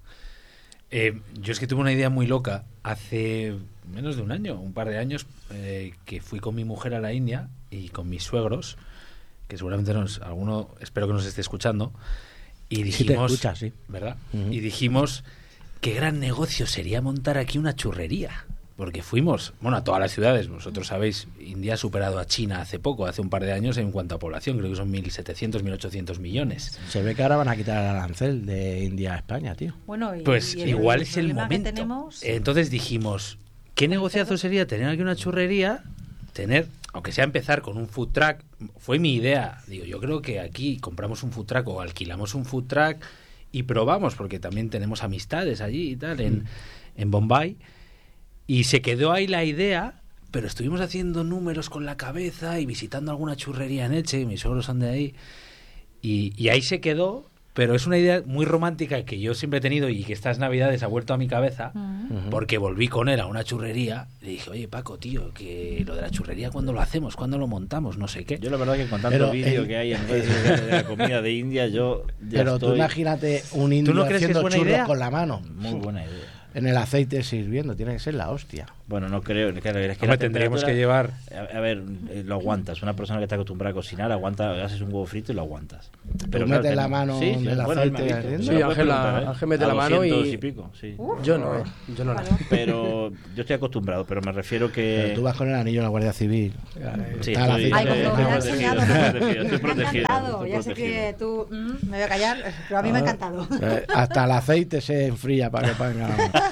Eh, yo es que tuve una idea muy loca hace menos de un año, un par de años, eh, que fui con mi mujer a la India y con mis suegros, que seguramente nos, alguno, espero que nos esté escuchando, y Sí te dijimos, escucha, sí. ¿verdad? Ujú. Y dijimos, qué gran negocio sería montar aquí una churrería. Porque fuimos, bueno, a todas las ciudades. Vosotros sabéis, India ha superado a China hace poco, hace un par de años en cuanto a población. Creo que son mil setecientos, mil ochocientos millones. Se ve que ahora van a quitar el arancel de India a España, tío. Bueno, y, Pues y el- igual el es el problema que momento. tenemos- Entonces dijimos, ¿qué negociazo sería tener aquí una churrería? Tener, aunque sea empezar con un food truck. Fue mi idea. Digo, yo creo que aquí compramos un food truck o alquilamos un food truck y probamos, porque también tenemos amistades allí y tal, en, en Bombay. Y se quedó ahí la idea, pero estuvimos haciendo números con la cabeza y visitando alguna churrería en Elche, mis suegros son de ahí, y, y ahí se quedó. Pero es una idea muy romántica que yo siempre he tenido y que estas navidades ha vuelto a mi cabeza, uh-huh. porque volví con él a una churrería y le dije, oye Paco, tío, que lo de la churrería, ¿cuándo lo hacemos? ¿Cuándo lo montamos? No sé qué. Yo la verdad que con tanto vídeo que hay en redes sociales de la comida de India, yo ya Pero estoy... tú imagínate un indio ¿Tú no crees haciendo que es buena churros idea? con la mano. Muy buena idea. En el aceite sirviendo, tiene que ser la hostia. Bueno, no creo. Claro, es que Hombre, tendríamos que llevar... A, a ver, eh, lo aguantas. Una persona que está acostumbrada a cocinar, aguanta, haces un huevo frito y lo aguantas. Pero claro, metes la mano sí, en sí, el bueno, aceite. visto, sí, Ángel, ¿eh? Ángel mete a la mano y... y pico, sí. Uh, yo no, eh. Yo no la... Pero yo estoy acostumbrado, pero me refiero que... Pero tú vas con el anillo en la Guardia Civil. Sí, está estoy, Ay, estoy, cuando me lo estoy has protegido, enseñado, estoy protegido, estoy me ha protegido, encantado. estoy Ya sé protegido. que tú mm, me voy a callar, pero a mí me ha encantado. Eh, hasta el aceite se enfría para que ponga...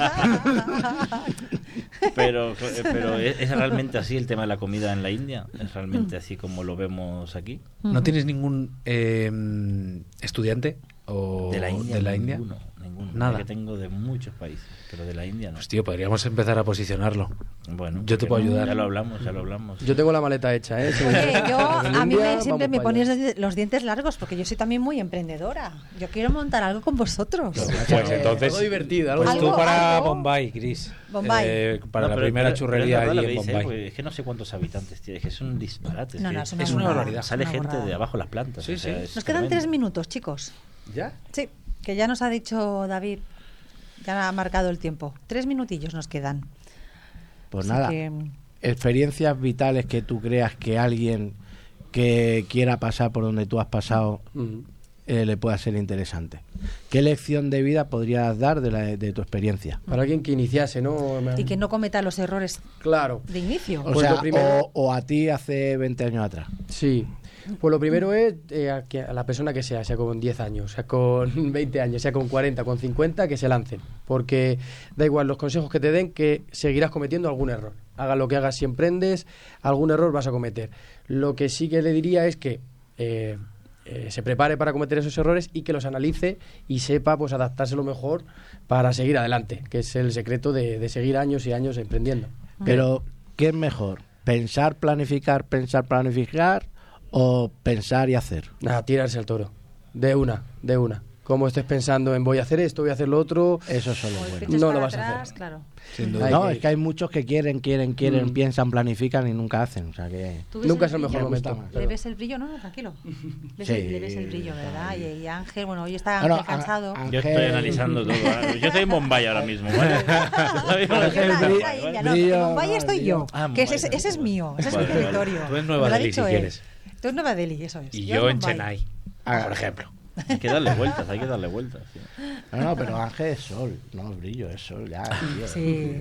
Pero, pero ¿es, es realmente así el tema de la comida en la India? ¿Es realmente así como lo vemos aquí? ¿No tienes ningún eh, estudiante o De la India, de la India? ninguno, ninguno. Nada. Que tengo de muchos países, pero de la India no. Pues tío, podríamos empezar a posicionarlo. Bueno, yo te puedo no? ayudar. Ya lo hablamos, ya lo hablamos. Yo tengo la maleta hecha, ¿eh? Oye, yo, a mí India, me, siempre vamos me para ponéis allá. los dientes largos porque yo soy también muy emprendedora. Yo quiero montar algo con vosotros. Pues entonces, Algo divertido, algo pues tú ¿Algo? para ¿Algo? Bombay, Chris. Bombay. Eh, para No, la pero- primera pero- churrería pero es verdad allí lo en que dice, Bombay. porque es que no sé cuántos habitantes tiene, es que es un disparate. Es, No, que no, es una es una burrada, barbaridad. Sale una gente burrada. de abajo las plantas. Sí, o sea, sí. es Nos quedan tremendo. tres minutos, chicos. ¿Ya? Sí, que ya nos ha dicho David, ya ha marcado el tiempo. Tres minutillos nos quedan. Pues Así nada, que- experiencias vitales que tú creas que alguien que quiera pasar por donde tú has pasado Mm. eh, le pueda ser interesante. ¿Qué lección de vida podrías dar de, la, de tu experiencia? Para alguien que iniciase, ¿no? Y que no cometa los errores Claro, de inicio. O Pues sea, lo primero- o, o a ti hace veinte años atrás. sí. Pues lo primero es eh, a, que a la persona que sea, sea con diez años, sea con veinte años, sea con cuarenta, con cincuenta, que se lancen. Porque da igual los consejos que te den, que seguirás cometiendo algún error. Haga lo que hagas, si emprendes, algún error vas a cometer. Lo que sí que le diría es que eh, eh, se prepare para cometer esos errores y que los analice y sepa pues adaptarse lo mejor para seguir adelante, que es el secreto de, de seguir años y años emprendiendo. Pero, ¿qué es mejor? ¿Pensar, planificar, pensar, planificar o pensar y hacer? Nada, tirarse al toro. De una, de una. Como estés pensando en voy a hacer esto, voy a hacer lo otro, Eso es solo O el bueno. pinches no lo para vas a atrás, hacer. claro. Sin duda. No, Hay es que hay muchos que quieren, quieren, quieren, Mm. piensan, planifican y nunca hacen. O sea que... ¿Tú ves nunca el es el mejor brillo? momento. Me gusta más. ¿Le ves el brillo? No, no, tranquilo. ¿Ves Sí. el, le ves el brillo, ¿verdad? Y, y Ángel, bueno, hoy está Bueno, Ángel cansado. a- a- Yo estoy Ángel- analizando todo. ¿eh? Yo estoy en Bombay ahora mismo, ¿vale? Porque Ángel la- brillo- la India, no, brillo- en Bombay estoy yo. Ah, Que ese, Bombay, ese es mío, ese es Vale, mi vale. territorio. Tú en Nueva Me lo ha Delhi, dicho si él. quieres. Tú en Nueva Delhi, eso es. Y en yo en Bombay. Chennai, Ah. por ejemplo. Hay que darle vueltas, hay que darle vueltas. Sí. No, no, pero Ángel es sol, no es brillo, es sol ya. tío. Sí.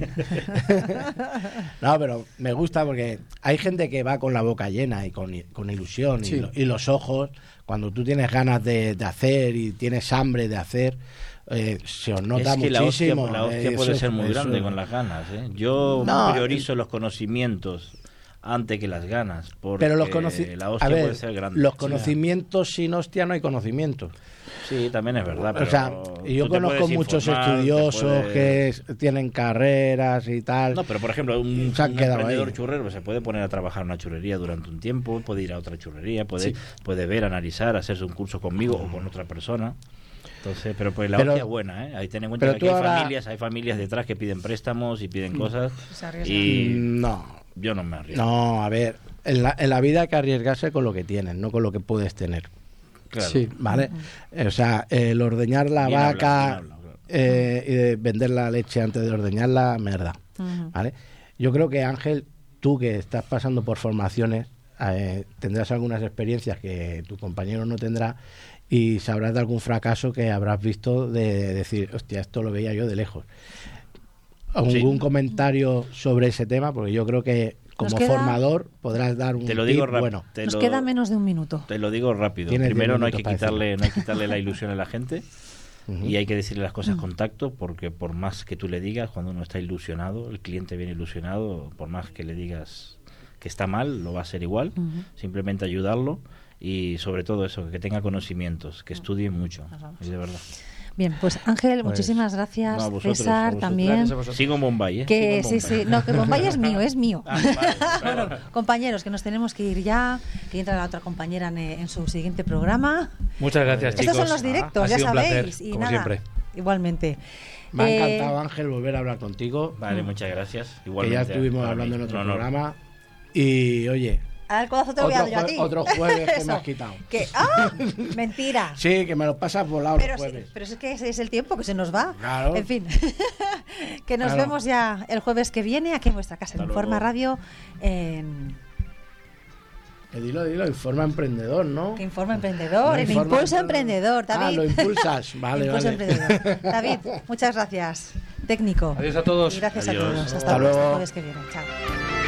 No, pero me gusta porque hay gente que va con la boca llena y con, con ilusión y, Sí. lo- y los ojos, cuando tú tienes ganas de, de hacer y tienes hambre de hacer, eh, se os nota es que la hostia, muchísimo. la hostia eh, puede eso- ser muy eso- grande con las ganas. ¿eh? Yo No, priorizo los conocimientos antes que las ganas. Porque Pero los conocimientos. la hostia A ver, puede ser grande. los Sí. conocimientos sin hostia no hay conocimientos. Sí, también es verdad. O Pero sea, y yo tú te conozco puedes muchos informar, te estudiosos puedes- que es- tienen carreras y tal. No, pero por ejemplo, un, Se han un quedado emprendedor ahí. churrero se puede poner a trabajar en una churrería durante un tiempo, puede ir a otra churrería, puede, Sí. puede ver, analizar, hacerse un curso conmigo o con otra persona. Entonces, pero pues la Pero- hostia es buena, ¿eh? Ahí ten en cuenta pero que tú aquí hay ahora- familias, hay familias detrás que piden préstamos y piden cosas Se arriesgan. y No, yo no me arriesgo. no, a ver, en la, en la vida hay que arriesgarse con lo que tienes, no con lo que puedes tener. Claro. Sí. ¿Vale? O sea, el ordeñar la Bien hablado, vaca bien hablado, claro. eh, y de vender la leche antes de ordeñarla, merda. Ujú. ¿Vale? Yo creo que Ángel, tú que estás pasando por formaciones, eh, tendrás algunas experiencias que tu compañero no tendrá y sabrás de algún fracaso que habrás visto de decir, hostia, esto lo veía yo de lejos. ¿Algún Sí. comentario sobre ese tema? Porque yo creo que como Nos queda- formador podrás dar un Te lo digo tip rápido. bueno. te Nos lo- queda menos de un minuto. Te lo digo rápido. Tienes Primero diez no hay que minutos para quitarle, no hay que quitarle la ilusión a la gente. Ujú. Y hay que decirle las cosas con tacto, porque por más que tú le digas, cuando uno está ilusionado, el cliente viene ilusionado, por más que le digas que está mal, lo va a hacer igual. Ujú. Simplemente ayudarlo y sobre todo eso, que tenga conocimientos, que estudie mucho. Nos vamos. Y de verdad. Bien, pues Ángel, Pues, muchísimas gracias. no, a vosotros, César, a vosotros. también. Gracias a vosotros. Sigo en Bombay, ¿eh? Que Sigo sí, en sí, Bombay. no, que Bombay es mío, es mío. Ah, vale, Bueno, vale. compañeros, que nos tenemos que ir ya, que entra la otra compañera en, en su siguiente programa. Muchas gracias, chicos. Estos son los directos, Ha ya sido un sabéis. placer, y como nada, siempre. igualmente. Me ha Eh, encantado, Ángel, volver a hablar contigo. Vale, muchas gracias. Que Igualmente, ya estuvimos para hablando mí, en otro un honor. programa. Y oye, Ahora el codazo te lo voy a otro, dar yo a jue- ti. otro jueves que me Eso. has quitado. Que, ¡ah! Mentira. Sí, que me lo pasas volado Pero, los sí, jueves. pero es que ese es el tiempo que se nos va. Claro. En fin, que nos Claro. vemos ya el jueves que viene aquí en vuestra casa, en Hasta Informa luego. Radio, en Eh, dilo, dilo, Informa Emprendedor, ¿no? que Informa Emprendedor, No, en Informa Impulso Emprendedor. Emprendedor, David. Ah, lo impulsas. Vale, Impulso vale. Emprendedor. David, muchas gracias. Técnico. Adiós a todos. Y gracias Adiós. a todos. Hasta, Hasta luego. luego. El jueves que viene. Chao.